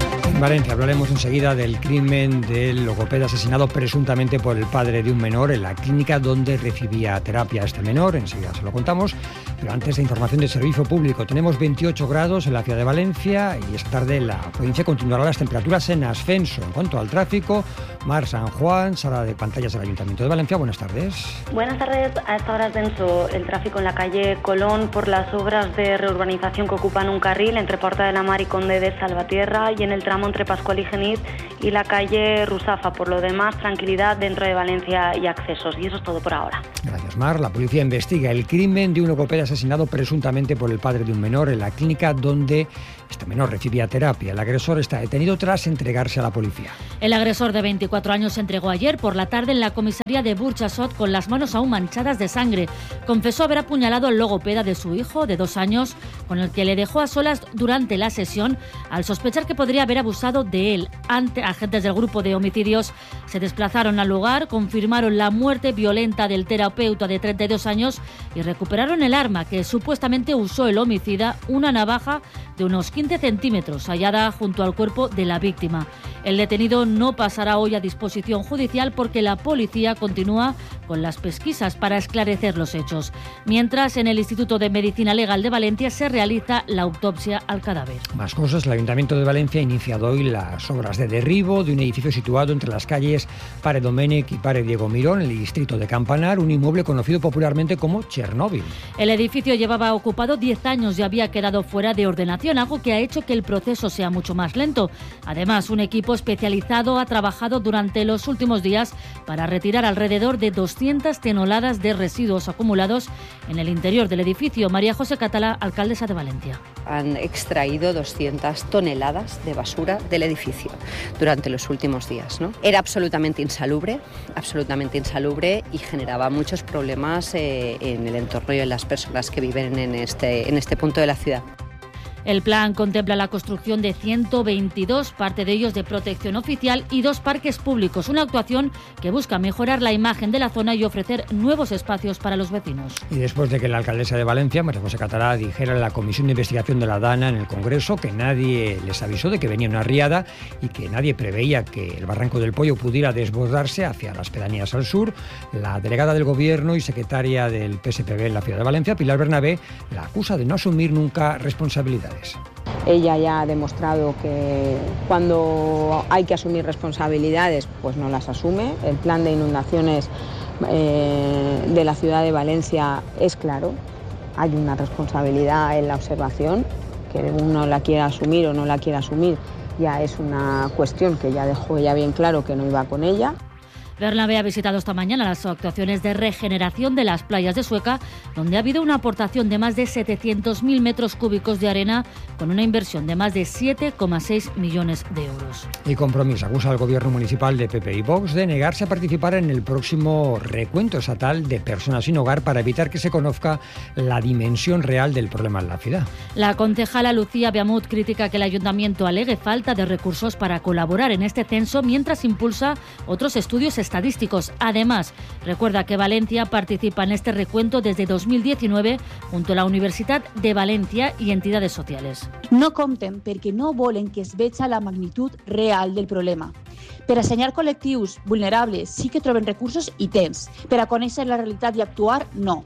Valencia hablaremos enseguida del crimen del logopeda asesinado presuntamente por el padre de un menor en la clínica donde recibía terapia este menor. Enseguida se lo contamos. Pero antes, de información de servicio público. Tenemos veintiocho grados en la ciudad de Valencia y esta tarde en la provincia continuarán las temperaturas en ascenso. En cuanto al tráfico, Mar San Juan, sala de pantallas del Ayuntamiento de Valencia. Buenas tardes. Buenas tardes. A esta hora es denso el tráfico en la calle Colón por las obras de reurbanización que ocupan un carril entre Porta de la Mar y Conde de Salvatierra y en el tramo entre Pascual y Genís y la calle Rusafa. Por lo demás, tranquilidad dentro de Valencia y accesos. Y eso es todo por ahora. Gracias, Mar. La policía investiga el crimen de un logopeda asesinado presuntamente por el padre de un menor en la clínica donde este menor recibía terapia. El agresor está detenido tras entregarse a la policía. El agresor de veinticuatro años se entregó ayer por la tarde en la comisaría de Burchasot con las manos aún manchadas de sangre. Confesó haber apuñalado al logopeda de su hijo de dos años, con el que le dejó a solas durante la sesión, al sospechar que podría haber abusado de él. Ante, agentes del grupo de homicidios se desplazaron al lugar, confirmaron la muerte violenta del terapeuta de treinta y dos años y recuperaron el arma que supuestamente usó el homicida, una navaja de unos quince centímetros, hallada junto al cuerpo de la víctima. El detenido no pasará hoy a disposición judicial porque la policía continúa con las pesquisas para esclarecer los hechos. Mientras, en el Instituto de Medicina Legal de Valencia se realiza la autopsia al cadáver. Más cosas. El Ayuntamiento de Valencia ha iniciado hoy las obras de derribo de un edificio situado entre las calles Pare Domènech y Pare Diego Miró, en el distrito de Campanar, un inmueble conocido popularmente como Chernóbil. El edificio llevaba ocupado diez años y había quedado fuera de ordenación, algo que ha hecho que el proceso sea mucho más lento. Además, un equipo especializado ha trabajado durante los últimos días para retirar alrededor de doscientas toneladas de residuos acumulados en el interior del edificio. María José Catalá, alcaldesa de Valencia. Han extraído doscientas toneladas de basura del edificio durante los últimos días, ¿no? Era absolutamente insalubre, absolutamente insalubre y generaba muchos problemas eh, en el entorno y en las personas que viven en este, en este punto de la ciudad. El plan contempla la construcción de ciento veintidós, parte de ellos de protección oficial, y dos parques públicos, una actuación que busca mejorar la imagen de la zona y ofrecer nuevos espacios para los vecinos. Y después de que la alcaldesa de Valencia, María José Catalá, dijera en la Comisión de Investigación de la DANA en el Congreso que nadie les avisó de que venía una riada y que nadie preveía que el Barranco del Pollo pudiera desbordarse hacia las pedanías al sur, la delegada del Gobierno y secretaria del P S P B en la ciudad de Valencia, Pilar Bernabé, la acusa de no asumir nunca responsabilidades. Ella ya ha demostrado que cuando hay que asumir responsabilidades, pues no las asume. El plan de inundaciones eh, de la ciudad de Valencia es claro. Hay una responsabilidad en la observación, que uno la quiera asumir o no la quiera asumir, ya es una cuestión que ya dejó ella bien claro que no iba con ella. Bernabé ha visitado esta mañana las actuaciones de regeneración de las playas de Sueca, donde ha habido una aportación de más de setecientos mil metros cúbicos de arena, con una inversión de más de siete coma seis millones de euros. Y Compromís acusa al gobierno municipal de P P y Vox de negarse a participar en el próximo recuento estatal de personas sin hogar para evitar que se conozca la dimensión real del problema en la ciudad. La concejala Lucía Beamut critica que el ayuntamiento alegue falta de recursos para colaborar en este censo mientras impulsa otros estudios estadísticos. Además, recuerda que Valencia participa en este recuento desde dos mil diecinueve junto a la Universitat de Valencia y entidades sociales. No compten perquè no volen que es veja la magnitud real del problema. Per assenyar col·lectius vulnerables sí que troben recursos i temps. Per a conèixer la realitat i actuar, no.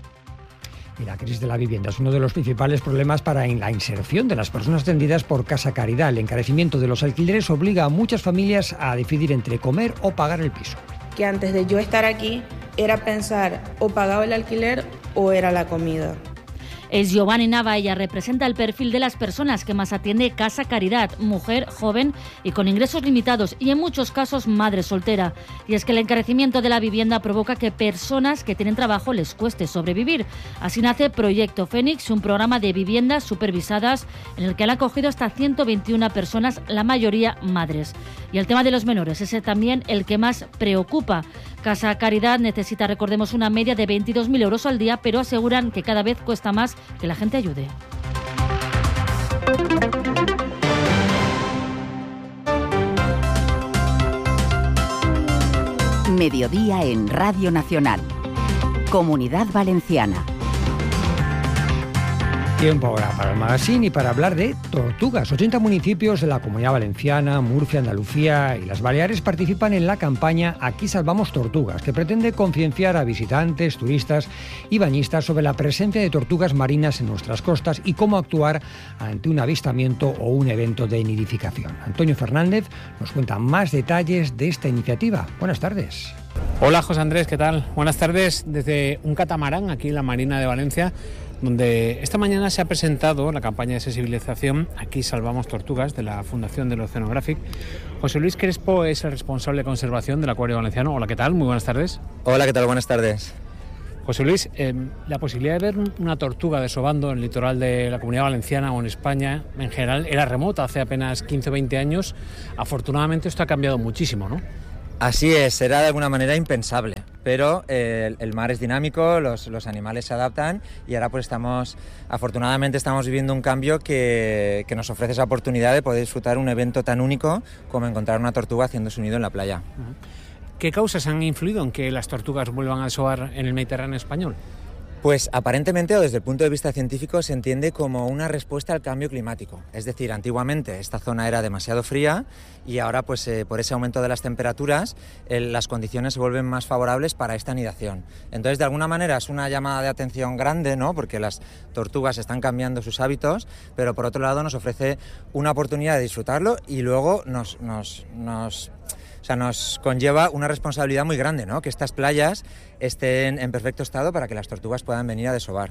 Y la crisis de la vivienda es uno de los principales problemas para la inserción de las personas atendidas por Casa Caridad. El encarecimiento de los alquileres obliga a muchas familias a decidir entre comer o pagar el piso. Que antes de yo estar aquí era pensar o pagaba el alquiler o era la comida. Es Giovanni Nava, ella representa el perfil de las personas que más atiende Casa Caridad, mujer, joven y con ingresos limitados y en muchos casos madre soltera. Y es que el encarecimiento de la vivienda provoca que personas que tienen trabajo les cueste sobrevivir. Así nace Proyecto Fénix, un programa de viviendas supervisadas en el que han acogido hasta ciento veintiuna personas, la mayoría madres. Y el tema de los menores es también el que más preocupa. Casa Caridad necesita, recordemos, una media de veintidós mil euros al día, pero aseguran que cada vez cuesta más que la gente ayude. Mediodía en Radio Nacional. Comunidad Valenciana. Tiempo ahora para el magazine y para hablar de tortugas. ochenta municipios de la Comunidad Valenciana, Murcia, Andalucía y las Baleares participan en la campaña Aquí Salvamos Tortugas, que pretende concienciar a visitantes, turistas y bañistas sobre la presencia de tortugas marinas en nuestras costas y cómo actuar ante un avistamiento o un evento de nidificación. Antonio Fernández nos cuenta más detalles de esta iniciativa. Buenas tardes. Hola José Andrés, ¿qué tal? Buenas tardes desde un catamarán aquí en la Marina de Valencia, donde esta mañana se ha presentado la campaña de sensibilización Aquí Salvamos Tortugas de la Fundación del Oceanographic. José Luis Crespo es el responsable de conservación del Acuario Valenciano. Hola, ¿qué tal? Muy buenas tardes. Hola, ¿qué tal? Buenas tardes. José Luis, eh, la posibilidad de ver una tortuga desovando en el litoral de la Comunidad Valenciana o en España en general era remota hace apenas quince o veinte años. Afortunadamente esto ha cambiado muchísimo, ¿no? Así es, era de alguna manera impensable, pero eh, el, el mar es dinámico, los, los animales se adaptan y ahora pues estamos, afortunadamente estamos viviendo un cambio que, que nos ofrece esa oportunidad de poder disfrutar un evento tan único como encontrar una tortuga haciendo su nido en la playa. ¿Qué causas han influido en que las tortugas vuelvan a desovar en el Mediterráneo español? Pues aparentemente o desde el punto de vista científico se entiende como una respuesta al cambio climático. Es decir, antiguamente esta zona era demasiado fría y ahora pues eh, por ese aumento de las temperaturas eh, las condiciones se vuelven más favorables para esta anidación. Entonces de alguna manera es una llamada de atención grande, ¿no? Porque las tortugas están cambiando sus hábitos, pero por otro lado nos ofrece una oportunidad de disfrutarlo y luego nos... nos, nos O sea, nos conlleva una responsabilidad muy grande, ¿no? Que estas playas estén en perfecto estado para que las tortugas puedan venir a desovar.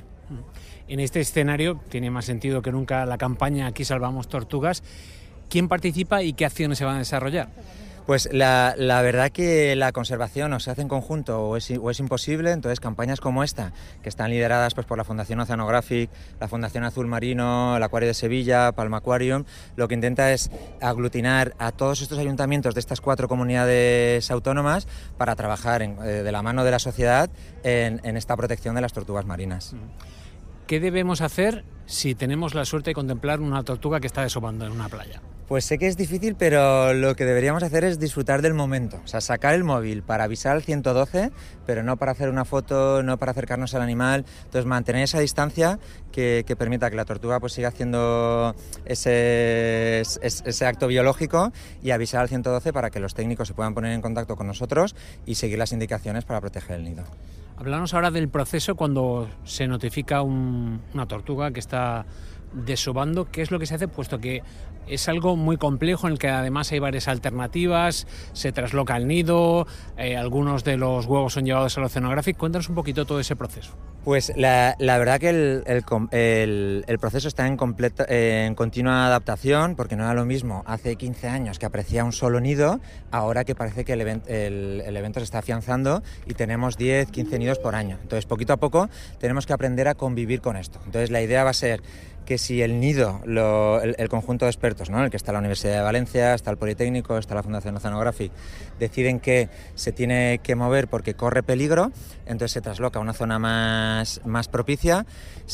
En este escenario tiene más sentido que nunca la campaña Aquí Salvamos Tortugas. ¿Quién participa y qué acciones se van a desarrollar? Pues la, la verdad que la conservación o se hace en conjunto o es, o es imposible, entonces campañas como esta, que están lideradas pues, por la Fundación Oceanographic, la Fundación Azul Marino, el Acuario de Sevilla, Palma Aquarium, lo que intenta es aglutinar a todos estos ayuntamientos de estas cuatro comunidades autónomas para trabajar en, eh, de la mano de la sociedad en, en esta protección de las tortugas marinas. ¿Qué debemos hacer si tenemos la suerte de contemplar una tortuga que está desovando en una playa? Pues sé que es difícil, pero lo que deberíamos hacer es disfrutar del momento. O sea, sacar el móvil para avisar al ciento doce, pero no para hacer una foto, no para acercarnos al animal. Entonces, mantener esa distancia que, que permita que la tortuga pues siga haciendo ese, ese, ese acto biológico y avisar al ciento doce para que los técnicos se puedan poner en contacto con nosotros y seguir las indicaciones para proteger el nido. Hablamos ahora del proceso cuando se notifica un, una tortuga que está desovando. ¿Qué es lo que se hace? Puesto que es algo muy complejo en el que además hay varias alternativas, se trasloca el nido, eh, algunos de los huevos son llevados al Oceanographic. Cuéntanos un poquito todo ese proceso. Pues la, la verdad que el, el, el, el proceso está en, completa, eh, en continua adaptación, porque no era lo mismo hace quince años que aparecía un solo nido, ahora que parece que el, event, el, el evento se está afianzando y tenemos diez, quince nidos por año. Entonces, poquito a poco tenemos que aprender a convivir con esto. Entonces, la idea va a ser que si el nido, lo, el, el conjunto de expertos, ¿no? En el que está la Universidad de Valencia, está el Politécnico, está la Fundación Oceanographic, deciden que se tiene que mover porque corre peligro, entonces se trasloca a una zona más, más propicia.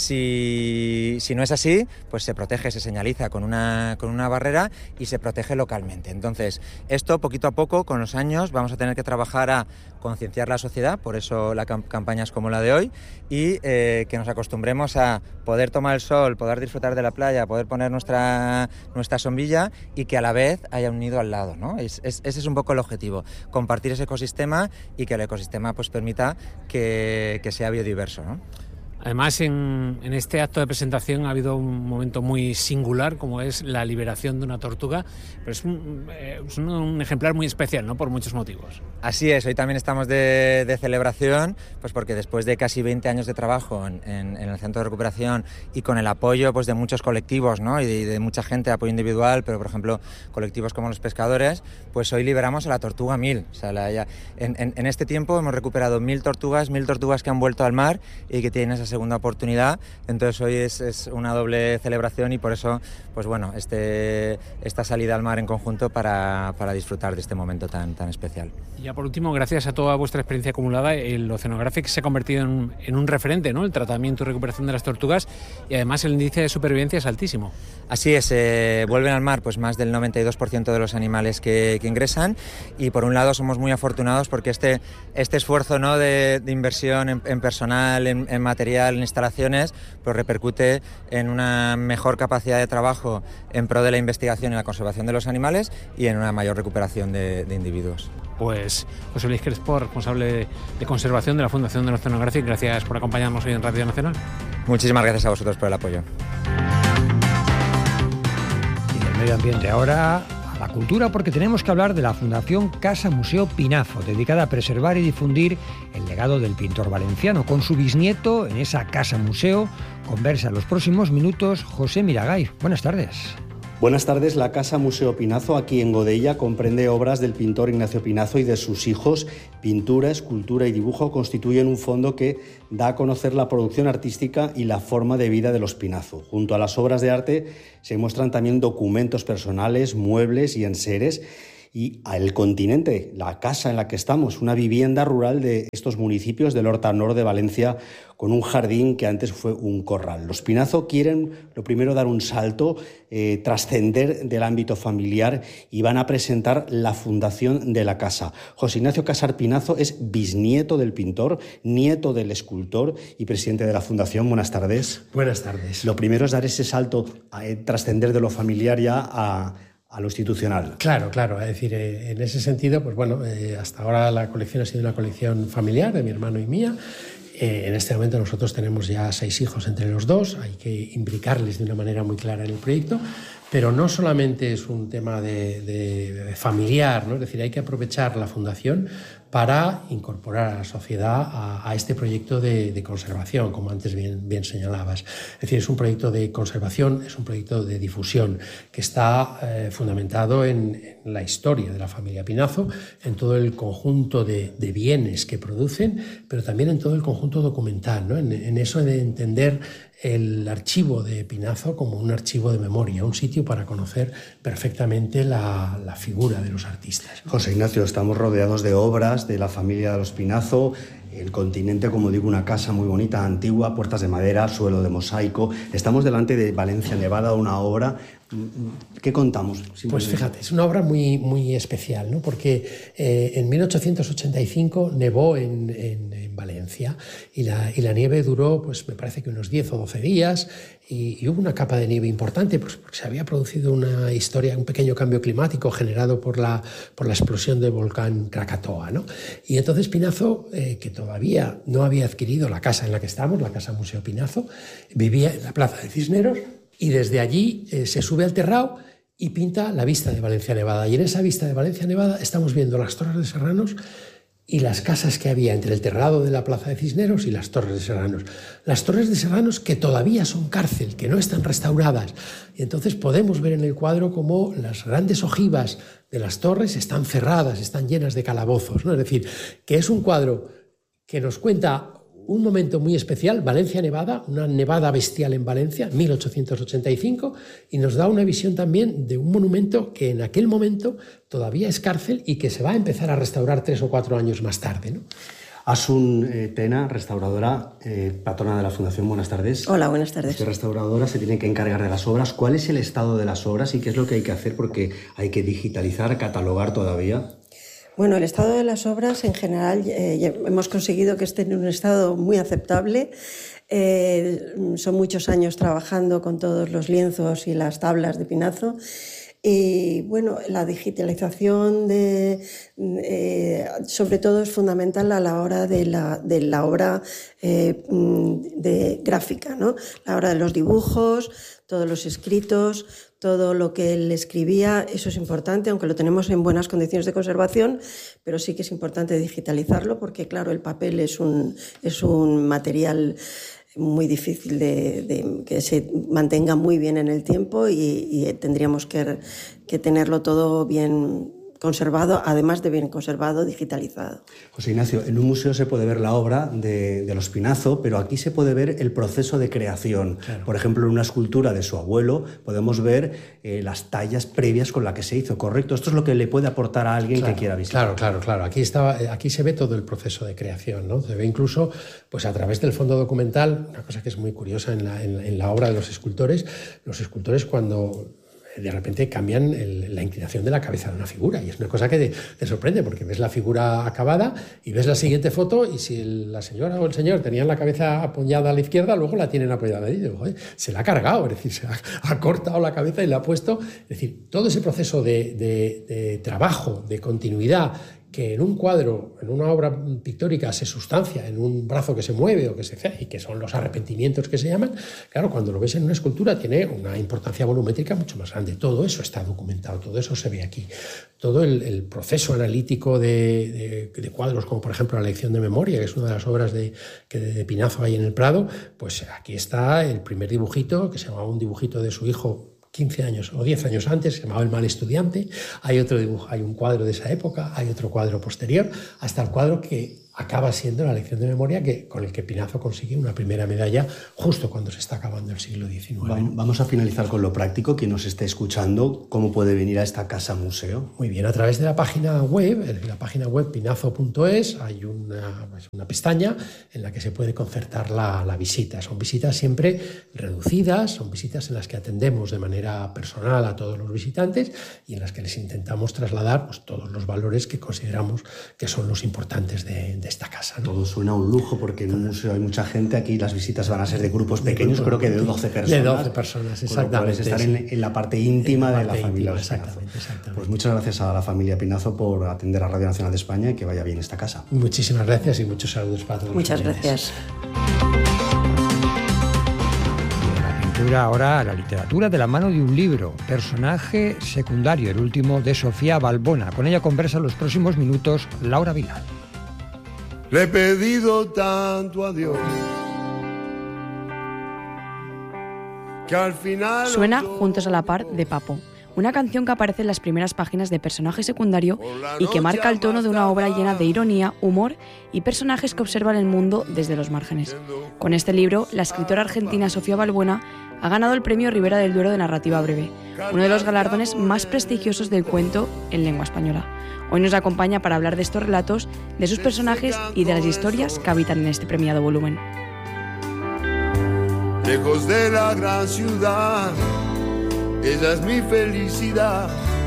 Si, si no es así, pues se protege, se señaliza con una, con una barrera y se protege localmente. Entonces, esto poquito a poco, con los años, vamos a tener que trabajar a concienciar la sociedad, por eso la camp- campañas como la de hoy, y eh, que nos acostumbremos a poder tomar el sol, poder disfrutar de la playa, poder poner nuestra, nuestra sombrilla y que a la vez haya un nido al lado, ¿no? Es, es, ese es un poco el objetivo, compartir ese ecosistema y que el ecosistema pues permita que, que sea biodiverso, ¿no? Además, en, en este acto de presentación ha habido un momento muy singular, como es la liberación de una tortuga, pero es un, eh, es un ejemplar muy especial, ¿no? Por muchos motivos. Así es, hoy también estamos de, de celebración, pues porque después de casi veinte años de trabajo en, en, en el centro de recuperación y con el apoyo pues de muchos colectivos, ¿no? Y de, de mucha gente, apoyo individual, pero por ejemplo colectivos como los pescadores, pues hoy liberamos a la tortuga mil. O sea, la, ya, en, en, en este tiempo hemos recuperado mil tortugas, mil tortugas que han vuelto al mar y que tienen esa segunda oportunidad. Entonces hoy es, es una doble celebración y por eso, pues bueno, este, esta salida al mar en conjunto para, para disfrutar de este momento tan, tan especial. Y ya por último, gracias a toda vuestra experiencia acumulada, el Oceanographic se ha convertido en, en un referente, ¿no? El tratamiento y recuperación de las tortugas, y además el índice de supervivencia es altísimo. Así es, eh, vuelven al mar pues más del noventa y dos por ciento de los animales que, que ingresan, y por un lado somos muy afortunados porque este, este esfuerzo, ¿no? de, de inversión en, en personal, en, en material, material, instalaciones, pues repercute en una mejor capacidad de trabajo en pro de la investigación y la conservación de los animales y en una mayor recuperación de, de individuos. Pues José Luis Crespo, responsable de conservación de la Fundación del Oceanographic, gracias por acompañarnos hoy en Radio Nacional. Muchísimas gracias a vosotros por el apoyo. Y el medio ambiente ahora a la cultura, porque tenemos que hablar de la Fundación Casa Museo Pinazo, dedicada a preservar y difundir el legado del pintor valenciano. Con su bisnieto en esa Casa Museo conversa en los próximos minutos José Miragay. Buenas tardes. Buenas tardes. La Casa Museo Pinazo, aquí en Godella, comprende obras del pintor Ignacio Pinazo y de sus hijos. Pintura, escultura y dibujo constituyen un fondo que da a conocer la producción artística y la forma de vida de los Pinazo. Junto a las obras de arte se muestran también documentos personales, muebles y enseres. Y el continente, la casa en la que estamos, una vivienda rural de estos municipios del Horta Nord de Valencia, con un jardín que antes fue un corral. Los Pinazo quieren, lo primero, dar un salto, eh, trascender del ámbito familiar y van a presentar la fundación de la casa. José Ignacio Casar Pinazo es bisnieto del pintor, nieto del escultor y presidente de la fundación. Buenas tardes. Buenas tardes. Lo primero es dar ese salto, a eh, trascender de lo familiar ya a... a lo institucional. Claro, claro. Es decir, eh, en ese sentido, pues bueno, eh, hasta ahora la colección ha sido una colección familiar de mi hermano y mía. Eh, en este momento nosotros tenemos ya seis hijos entre los dos, hay que imbricarles de una manera muy clara en el proyecto, pero no solamente es un tema de, de, de familiar, ¿no? Es decir, hay que aprovechar la fundación para incorporar a la sociedad a, a este proyecto de, de conservación, como antes bien, bien señalabas. Es decir, es un proyecto de conservación, es un proyecto de difusión que está eh, fundamentado en, en la historia de la familia Pinazo, en todo el conjunto de, de bienes que producen, pero también en todo el conjunto documental, ¿no? En, en eso de entender el archivo de Pinazo como un archivo de memoria, un sitio para conocer perfectamente la, la figura de los artistas. José Ignacio, estamos rodeados de obras de la familia de los Pinazo, el continente, como digo, una casa muy bonita, antigua, puertas de madera, suelo de mosaico. Estamos delante de Valencia Nevada, una obra. ¿Qué contamos? Pues fíjate, es una obra muy, muy especial, ¿no? Porque eh, en mil ochocientos ochenta y cinco nevó en, en, en Valencia y la, y la nieve duró, pues me parece que unos diez o doce días y, y hubo una capa de nieve importante, pues porque se había producido una historia, un pequeño cambio climático generado por la, por la explosión del volcán Krakatoa, ¿no? Y entonces Pinazo, eh, que todavía no había adquirido la casa en la que estamos, la Casa Museo Pinazo, vivía en la Plaza de Cisneros. Y desde allí eh, se sube al terrao y pinta la vista de Valencia Nevada. Y en esa vista de Valencia Nevada estamos viendo las Torres de Serranos y las casas que había entre el terrado de la Plaza de Cisneros y las Torres de Serranos. Las Torres de Serranos que todavía son cárcel, que no están restauradas. Y entonces podemos ver en el cuadro cómo las grandes ojivas de las torres están cerradas, están llenas de calabozos, ¿no? Es decir, que es un cuadro que nos cuenta un momento muy especial, Valencia Nevada, una nevada bestial en Valencia, mil ochocientos ochenta y cinco, y nos da una visión también de un monumento que en aquel momento todavía es cárcel y que se va a empezar a restaurar tres o cuatro años más tarde, ¿no? Asun eh, Tena, restauradora, eh, patrona de la Fundación, buenas tardes. Hola, buenas tardes. Usted, restauradora, se tiene que encargar de las obras. ¿Cuál es el estado de las obras y qué es lo que hay que hacer? Porque hay que digitalizar, catalogar todavía. Bueno, el estado de las obras en general eh, hemos conseguido que estén en un estado muy aceptable. Eh, son muchos años trabajando con todos los lienzos y las tablas de Pinazo. Y bueno, la digitalización de, eh, sobre todo es fundamental a la hora de la, de la obra eh, de gráfica, ¿no? La hora de los dibujos, todos los escritos, todo lo que él escribía, eso es importante, aunque lo tenemos en buenas condiciones de conservación, pero sí que es importante digitalizarlo porque, claro, el papel es un, es un material muy difícil de, de que se mantenga muy bien en el tiempo y, y tendríamos que, que tenerlo todo bien conservado, además de bien conservado, digitalizado. José Ignacio, en un museo se puede ver la obra de, de los Pinazo, pero aquí se puede ver el proceso de creación. Claro. Por ejemplo, en una escultura de su abuelo podemos ver eh, las tallas previas con las que se hizo, ¿correcto? Esto es lo que le puede aportar a alguien claro, que quiera visitar. Claro, claro, claro. Aquí, estaba, aquí se ve todo el proceso de creación, ¿no? Se ve incluso pues, a través del fondo documental, una cosa que es muy curiosa en la, en, en la obra de los escultores. Los escultores cuando de repente cambian el, la inclinación de la cabeza de una figura, y es una cosa que te, te sorprende, porque ves la figura acabada y ves la siguiente foto, y si el, la señora o el señor tenían la cabeza apoyada a la izquierda, luego la tienen apoyada ahí. Digo, joder, se la ha cargado, es decir, se ha, ha cortado la cabeza y la ha puesto. Es decir, todo ese proceso de, de, de trabajo, de continuidad, que en un cuadro, en una obra pictórica se sustancia en un brazo que se mueve o que se hace, y que son los arrepentimientos que se llaman, claro, cuando lo ves en una escultura tiene una importancia volumétrica mucho más grande. Todo eso está documentado, todo eso se ve aquí. Todo el, el proceso analítico de, de, de cuadros, como por ejemplo la lección de memoria, que es una de las obras de, que de Pinazo hay en el Prado, pues aquí está el primer dibujito, que se llamaba un dibujito de su hijo quince años o diez años antes, se llamaba El mal estudiante. Hay otro dibujo, hay un cuadro de esa época, hay otro cuadro posterior, hasta el cuadro que acaba siendo la lección de memoria, que, con el que Pinazo consigue una primera medalla justo cuando se está acabando el siglo diecinueve. Vamos a finalizar con lo práctico. Quien nos esté escuchando, ¿cómo puede venir a esta casa museo? Muy bien, a través de la página web, en la página web pinazo punto es, hay una, una pestaña en la que se puede concertar la, la visita. Son visitas siempre reducidas, son visitas en las que atendemos de manera personal a todos los visitantes y en las que les intentamos trasladar pues, todos los valores que consideramos que son los importantes de, de esta casa, ¿no? Todo suena un lujo, porque en un museo hay mucha gente. Aquí las visitas van a ser de grupos pequeños, de grupo, creo que de doce personas. De doce personas, exactamente. Estar en, en la parte íntima la de parte la familia íntima, exactamente, exactamente. Pues muchas gracias a la familia Pinazo por atender a Radio Nacional de España y que vaya bien esta casa. Muchísimas gracias y muchos saludos para todos. Muchas gracias. Ahora a la literatura de la mano de un libro, Personaje secundario, el último de Sofía Balbona. Con ella conversa en los próximos minutos Laura Villar. Le he pedido tanto a Dios que al final... Suena Juntos a la par de Papo, una canción que aparece en las primeras páginas de Personaje secundario y que marca el tono de una obra llena de ironía, humor y personajes que observan el mundo desde los márgenes. Con este libro, la escritora argentina Sofía Balbona ha ganado el premio Ribera del Duero de narrativa breve, uno de los galardones más prestigiosos del cuento en lengua española. Hoy nos acompaña para hablar de estos relatos, de sus personajes y de las historias que habitan en este premiado volumen. Lejos de la gran ciudad, esa es mi felicidad,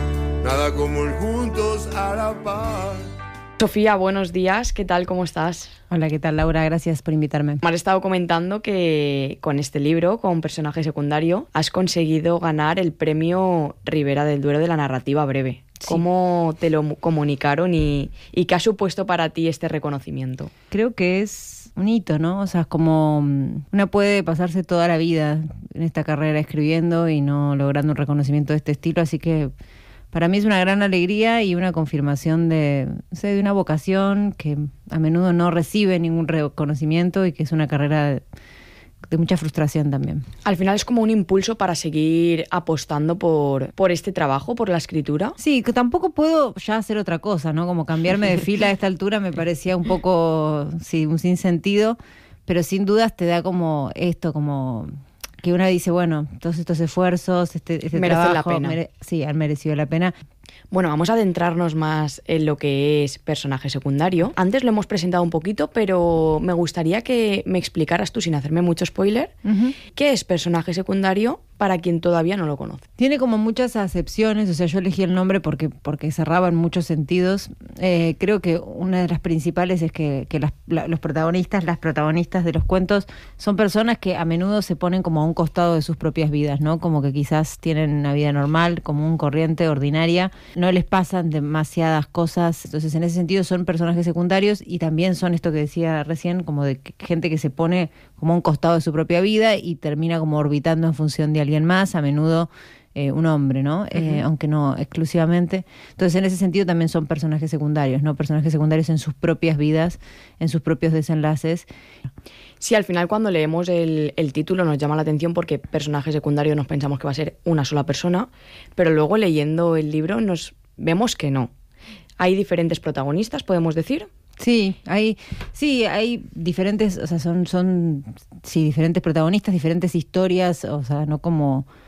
nada como el juntos a la par. Sofía, buenos días, ¿qué tal? ¿Cómo estás? Hola, ¿qué tal, Laura? Gracias por invitarme. Me has estado comentando que con este libro, con Personaje secundario, has conseguido ganar el premio Ribera del Duero de la narrativa breve. Sí. ¿Cómo te lo comunicaron y, y qué ha supuesto para ti este reconocimiento? Creo que es un hito, ¿no? O sea, es como uno puede pasarse toda la vida en esta carrera escribiendo y no logrando un reconocimiento de este estilo, así que para mí es una gran alegría y una confirmación de, o sea, de una vocación que a menudo no recibe ningún reconocimiento y que es una carrera de, de mucha frustración también. Al final es como un impulso para seguir apostando por, por este trabajo, por la escritura. Sí, que tampoco puedo ya hacer otra cosa, ¿no? Como cambiarme de fila a esta altura me parecía un poco, sí, un sinsentido, pero sin dudas te da como esto, como... que uno dice, bueno, todos estos esfuerzos, este, este merecen trabajo, la pena. Mere- sí, han merecido la pena. Bueno, vamos a adentrarnos más en lo que es Personaje secundario. Antes lo hemos presentado un poquito, pero me gustaría que me explicaras tú, sin hacerme mucho spoiler, uh-huh. ¿qué es Personaje secundario para quien todavía no lo conoce? Tiene como muchas acepciones, o sea, yo elegí el nombre porque, porque cerraba en muchos sentidos. Eh, creo que una de las principales es que, que las, la, los protagonistas, las protagonistas de los cuentos son personas que a menudo se ponen como a un costado de sus propias vidas, ¿no? Como que quizás tienen una vida normal, común, corriente, ordinaria, no les pasan demasiadas cosas, entonces en ese sentido son personajes secundarios y también son esto que decía recién, como de gente que se pone como a un costado de su propia vida y termina como orbitando en función de alguien más, a menudo eh, un hombre, ¿no? Uh-huh. Eh, aunque no exclusivamente. Entonces, en ese sentido también son personajes secundarios, ¿no? Personajes secundarios en sus propias vidas, en sus propios desenlaces. Sí, al final cuando leemos el, el título nos llama la atención porque personaje secundario nos pensamos que va a ser una sola persona, pero luego leyendo el libro nos vemos que no. Hay diferentes protagonistas, podemos decir. Sí, hay, sí, hay diferentes, o sea, son, son sí, diferentes protagonistas, diferentes historias, o sea, no como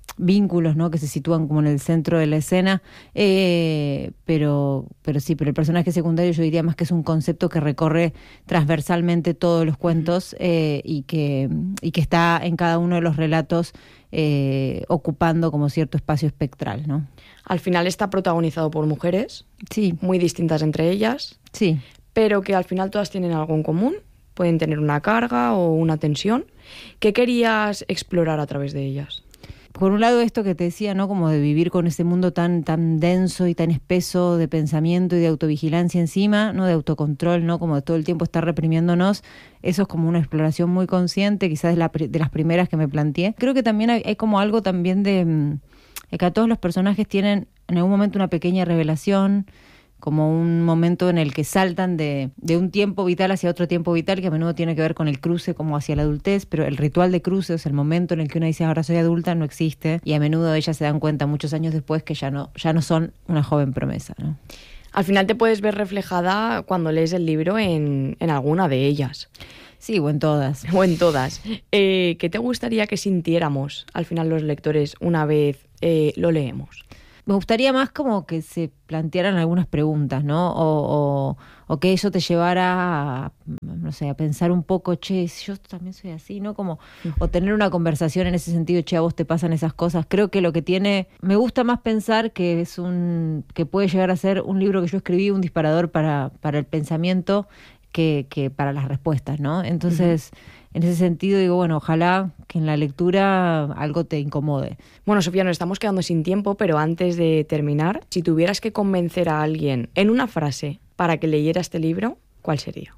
vínculos, ¿no? Que se sitúan como en el centro de la escena, eh, pero, pero sí, pero el personaje secundario yo diría más que es un concepto que recorre transversalmente todos los cuentos eh, y, que, y que está en cada uno de los relatos eh, ocupando como cierto espacio espectral, ¿no? Al final está protagonizado por mujeres, sí, muy distintas entre ellas, sí, pero que al final todas tienen algo en común, pueden tener una carga o una tensión. ¿Qué querías explorar a través de ellas? Por un lado esto que te decía, ¿no? Como de vivir con ese mundo tan, tan denso y tan espeso de pensamiento y de autovigilancia encima, ¿no? De autocontrol, ¿no? Como de todo el tiempo estar reprimiéndonos. Eso es como una exploración muy consciente, quizás de, la, de las primeras que me planteé. Creo que también hay, hay como algo también de, de que a todos los personajes tienen en algún momento una pequeña revelación, como un momento en el que saltan de, de un tiempo vital hacia otro tiempo vital, que a menudo tiene que ver con el cruce como hacia la adultez, pero el ritual de cruce, o sea, el momento en el que uno dice ahora soy adulta, no existe, y a menudo ellas se dan cuenta muchos años después que ya no, ya no son una joven promesa, ¿no? Al final te puedes ver reflejada cuando lees el libro en, en alguna de ellas. Sí, o en todas. O en todas. Eh, ¿Qué te gustaría que sintiéramos al final los lectores una vez eh, lo leemos? Me gustaría más como que se plantearan algunas preguntas, ¿no? O, o, o que eso te llevara a, no sé, a pensar un poco, che, yo también soy así, ¿no? Como, o tener una conversación en ese sentido, che, a vos te pasan esas cosas. Creo que lo que tiene, me gusta más pensar que es un, que puede llegar a ser un libro que yo escribí, un disparador para, para el pensamiento, que, que para las respuestas, ¿no? Entonces, uh-huh. En ese sentido digo, bueno, ojalá que en la lectura algo te incomode. Bueno, Sofía, nos estamos quedando sin tiempo, pero antes de terminar, si tuvieras que convencer a alguien en una frase para que leyera este libro, ¿cuál sería?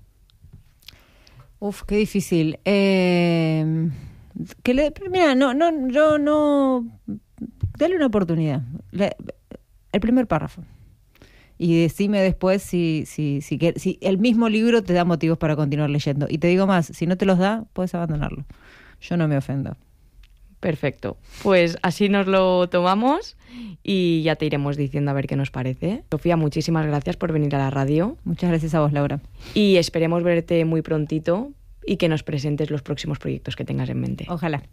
Uf, qué difícil. Eh, que le, mira, no, no, yo no, dale una oportunidad. Le, el primer párrafo. Y decime después si, si, si, si el mismo libro te da motivos para continuar leyendo. Y te digo más, si no te los da, puedes abandonarlo. Yo no me ofendo. Perfecto. Pues así nos lo tomamos y ya te iremos diciendo a ver qué nos parece. Sofía, muchísimas gracias por venir a la radio. Muchas gracias a vos, Laura. Y esperemos verte muy prontito y que nos presentes los próximos proyectos que tengas en mente. Ojalá.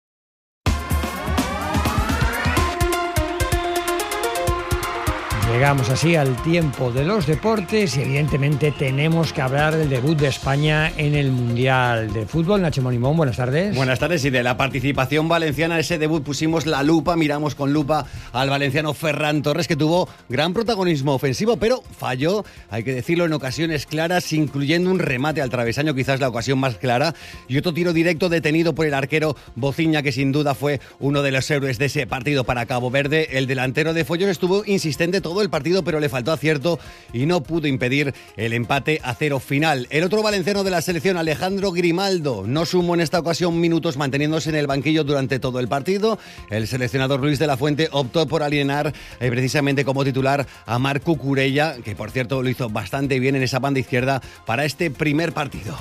Llegamos así al tiempo de los deportes y evidentemente tenemos que hablar del debut de España en el Mundial de Fútbol. Nacho Monimón, buenas tardes. Buenas tardes, y de la participación valenciana, ese debut pusimos la lupa, miramos con lupa al valenciano Ferran Torres, que tuvo gran protagonismo ofensivo, pero falló, hay que decirlo, en ocasiones claras, incluyendo un remate al travesaño, quizás la ocasión más clara, y otro tiro directo detenido por el arquero Bociña, que sin duda fue uno de los héroes de ese partido para Cabo Verde. El delantero de Follón estuvo insistente todo el partido, pero le faltó acierto y no pudo impedir el empate a cero final. El otro valenciano de la selección, Alejandro Grimaldo, no sumó en esta ocasión minutos, manteniéndose en el banquillo durante todo el partido. El seleccionador Luis de la Fuente optó por alienar eh, precisamente como titular a Marc Cucurella, que por cierto lo hizo bastante bien en esa banda izquierda para este primer partido.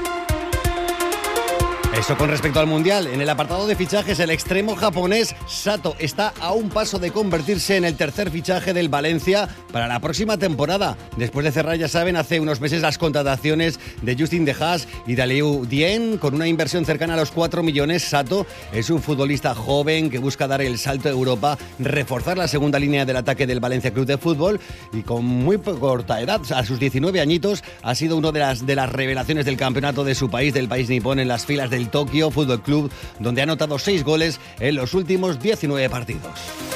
Eso con respecto al Mundial. En el apartado de fichajes, el extremo japonés Sato está a un paso de convertirse en el tercer fichaje del Valencia para la próxima temporada. Después de cerrar, ya saben, hace unos meses las contrataciones de Justin De Haas y de Aliou Dien, con una inversión cercana a los cuatro millones, Sato es un futbolista joven que busca dar el salto a Europa, reforzar la segunda línea del ataque del Valencia Club de Fútbol, y con muy corta edad, a sus diecinueve añitos, ha sido una de las, de las revelaciones del campeonato de su país, del país nipón, en las filas del Tokio Fútbol Club, donde ha anotado seis goles en los últimos diecinueve partidos.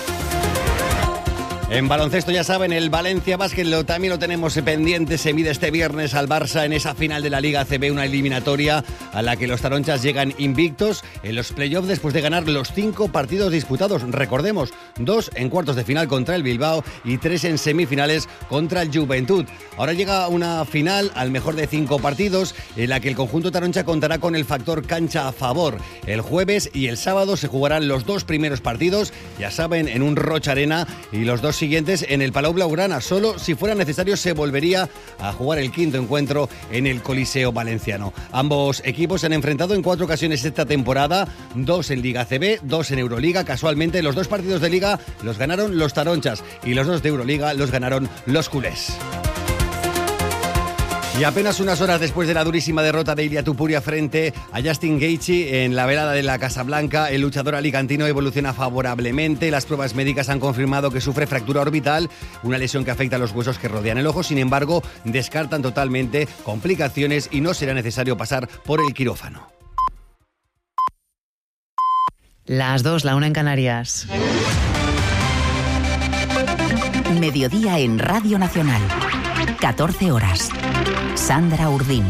En baloncesto, ya saben, el Valencia Basket lo, también lo tenemos pendiente. Se mide este viernes al Barça en esa final de la Liga A C B, una eliminatoria a la que los taronchas llegan invictos en los playoffs después de ganar los cinco partidos disputados. Recordemos, dos en cuartos de final contra el Bilbao y tres en semifinales contra el Juventud. Ahora llega una final al mejor de cinco partidos en la que el conjunto taroncha contará con el factor cancha a favor. El jueves y el sábado se jugarán los dos primeros partidos, ya saben, en un Rocha Arena, y los dos siguientes en el Palau Blaugrana. Solo si fuera necesario se volvería a jugar el quinto encuentro en el Coliseo Valenciano. Ambos equipos se han enfrentado en cuatro ocasiones esta temporada, dos en Liga A C B, dos en Euroliga. Casualmente, los dos partidos de Liga los ganaron los taronchas y los dos de Euroliga los ganaron los culés. Y apenas unas horas después de la durísima derrota de Ilia Topuria frente a Justin Gaethje en la velada de la Casa Blanca, el luchador alicantino evoluciona favorablemente. Las pruebas médicas han confirmado que sufre fractura orbital, una lesión que afecta a los huesos que rodean el ojo. Sin embargo, descartan totalmente complicaciones y no será necesario pasar por el quirófano. Las dos, la una en Canarias. Mediodía en Radio Nacional. catorce horas. Sandra Urdín.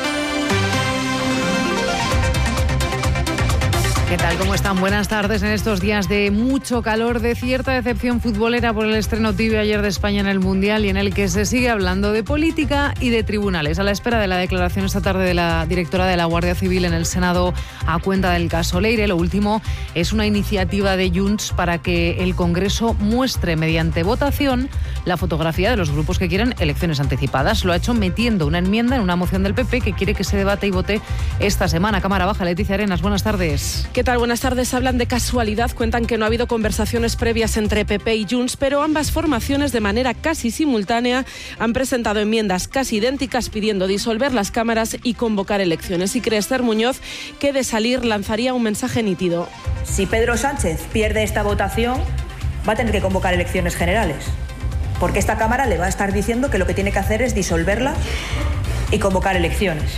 ¿Qué tal? ¿Cómo están? Buenas tardes en estos días de mucho calor, de cierta decepción futbolera por el estreno tibio ayer de España en el Mundial y en el que se sigue hablando de política y de tribunales. A la espera de la declaración esta tarde de la directora de la Guardia Civil en el Senado a cuenta del caso Leire, lo último es una iniciativa de Junts para que el Congreso muestre mediante votación la fotografía de los grupos que quieren elecciones anticipadas. Lo ha hecho metiendo una enmienda en una moción del P P que quiere que se debate y vote esta semana. Cámara Baja, Leticia Arenas, buenas tardes. ¿Qué tal? Buenas tardes. Hablan de casualidad, cuentan que no ha habido conversaciones previas entre P P y Junts, pero ambas formaciones de manera casi simultánea han presentado enmiendas casi idénticas pidiendo disolver las cámaras y convocar elecciones. Y cree Esther Muñoz que de salir lanzaría un mensaje nítido. Si Pedro Sánchez pierde esta votación, va a tener que convocar elecciones generales, porque esta Cámara le va a estar diciendo que lo que tiene que hacer es disolverla y convocar elecciones.